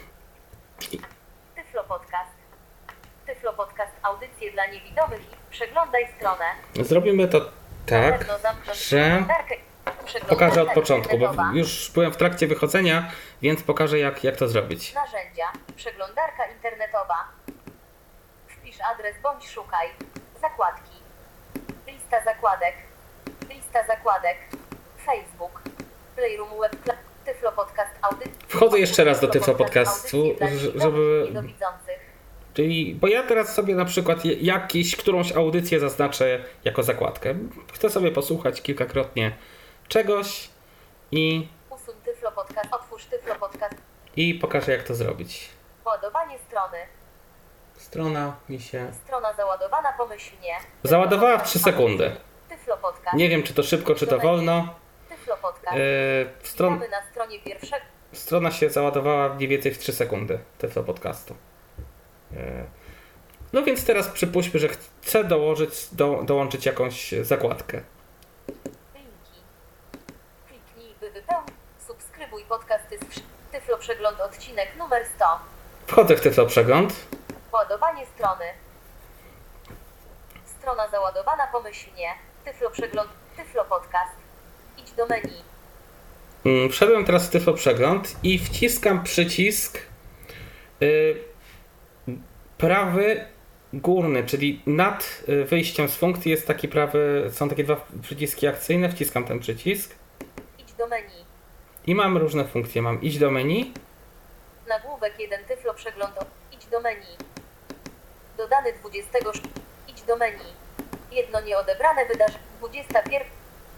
Tyflo Podcast. Tyflo Podcast, audycje dla niewidomych i przeglądaj stronę. Zrobimy to Na tak, pewno zamknąć że przeglądarkę. pokażę od początku, bo internetowa. już byłem w trakcie wychodzenia, więc pokażę jak, jak to zrobić. Narzędzia. Przeglądarka internetowa. Wpisz adres bądź szukaj. Zakładki. Lista zakładek. Lista zakładek. Facebook. Playroom Web. Tyflo Podcast audycji. Wchodzę jeszcze raz do Tyflo Podcastu, Audycji dla ż- niewidomych żeby- i niedowidzących. Czyli, bo ja teraz sobie na przykład je- jakieś, którąś audycję zaznaczę jako zakładkę. Chcę sobie posłuchać kilkakrotnie czegoś i, Usuń Tyflo Podcast. Otwórz Tyflo Podcast. i pokażę jak to zrobić. Ładowanie strony. Strona mi się... Strona załadowana pomyślnie. Załadowała w trzy sekundy. Tyflo Podcast. Nie wiem czy to szybko, czy to wolno. Tyflo Podcast. Yy, stron, Witamy na stronie pierwszego. strona się załadowała mniej więcej w trzy sekundy Tyflo Podcastu. Yy. No więc teraz przypuśćmy, że chcę dołożyć, do, dołączyć jakąś zakładkę. Linki. Kliknij, by wypełnić. Subskrybuj podcasty z przy- Tyflo Przegląd odcinek numer sto. Wchodzę w Tyflo Przegląd. Ładowanie strony. Strona załadowana pomyślnie. Tyflo Przegląd. Tyflo Podcast. Idź do menu. Mm, Wszedłem teraz w Tyflo Przegląd i wciskam przycisk y, prawy górny, czyli nad y, wyjściem z funkcji jest taki prawy, są takie dwa przyciski akcyjne, wciskam ten przycisk Idź do menu. i mam różne funkcje. Mam iść do menu, Nagłówek jeden Tyflo Przegląd. Idź do menu. Dodany dwudziestego. Idź do menu. Jedno nieodebrane wydarzenie. dwudziesta pierwsza.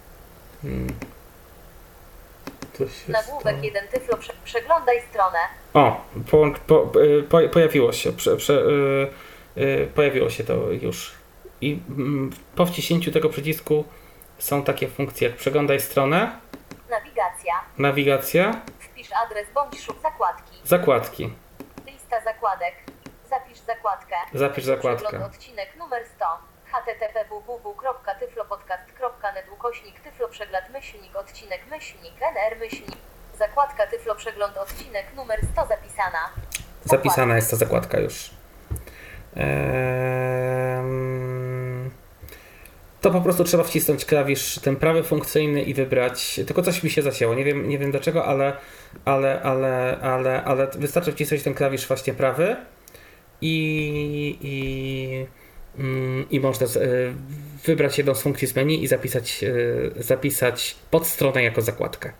to się Nagłówek stało. jeden Tyflo. Prze- przeglądaj stronę. O, połącz, po, y, po, pojawiło się, prze, prze, y, y, pojawiło się to już. I mm, po wciśnięciu tego przycisku są takie funkcje jak przeglądaj stronę, Nawigacja. nawigacja, Wpisz adres bądź szuk zakładki. zakładki. Lista zakładek. Zapisz zakładkę. Zapisz zakładkę. Przegląd odcinek numer sto. http www kropka tyflopodcast kropka net ukośnik tyflo przegląd myślnik odcinek myślnik nr myślnik. Zakładka Tyflo Przegląd odcinek numer sto zapisana. Zapisana jest ta zakładka już. Ehm, to po prostu trzeba wcisnąć klawisz ten prawy funkcyjny i wybrać, tylko coś mi się zacięło, nie wiem, nie wiem dlaczego, ale, ale, ale, ale, ale wystarczy wcisnąć ten klawisz właśnie prawy i, i, mm, i można z, y, wybrać jedną z funkcji z menu i zapisać, y, zapisać podstronę jako zakładkę.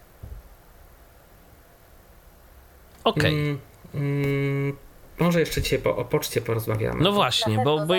Okej. Mm, mm, może jeszcze dzisiaj po, o poczcie porozmawiamy. No właśnie, bo, bo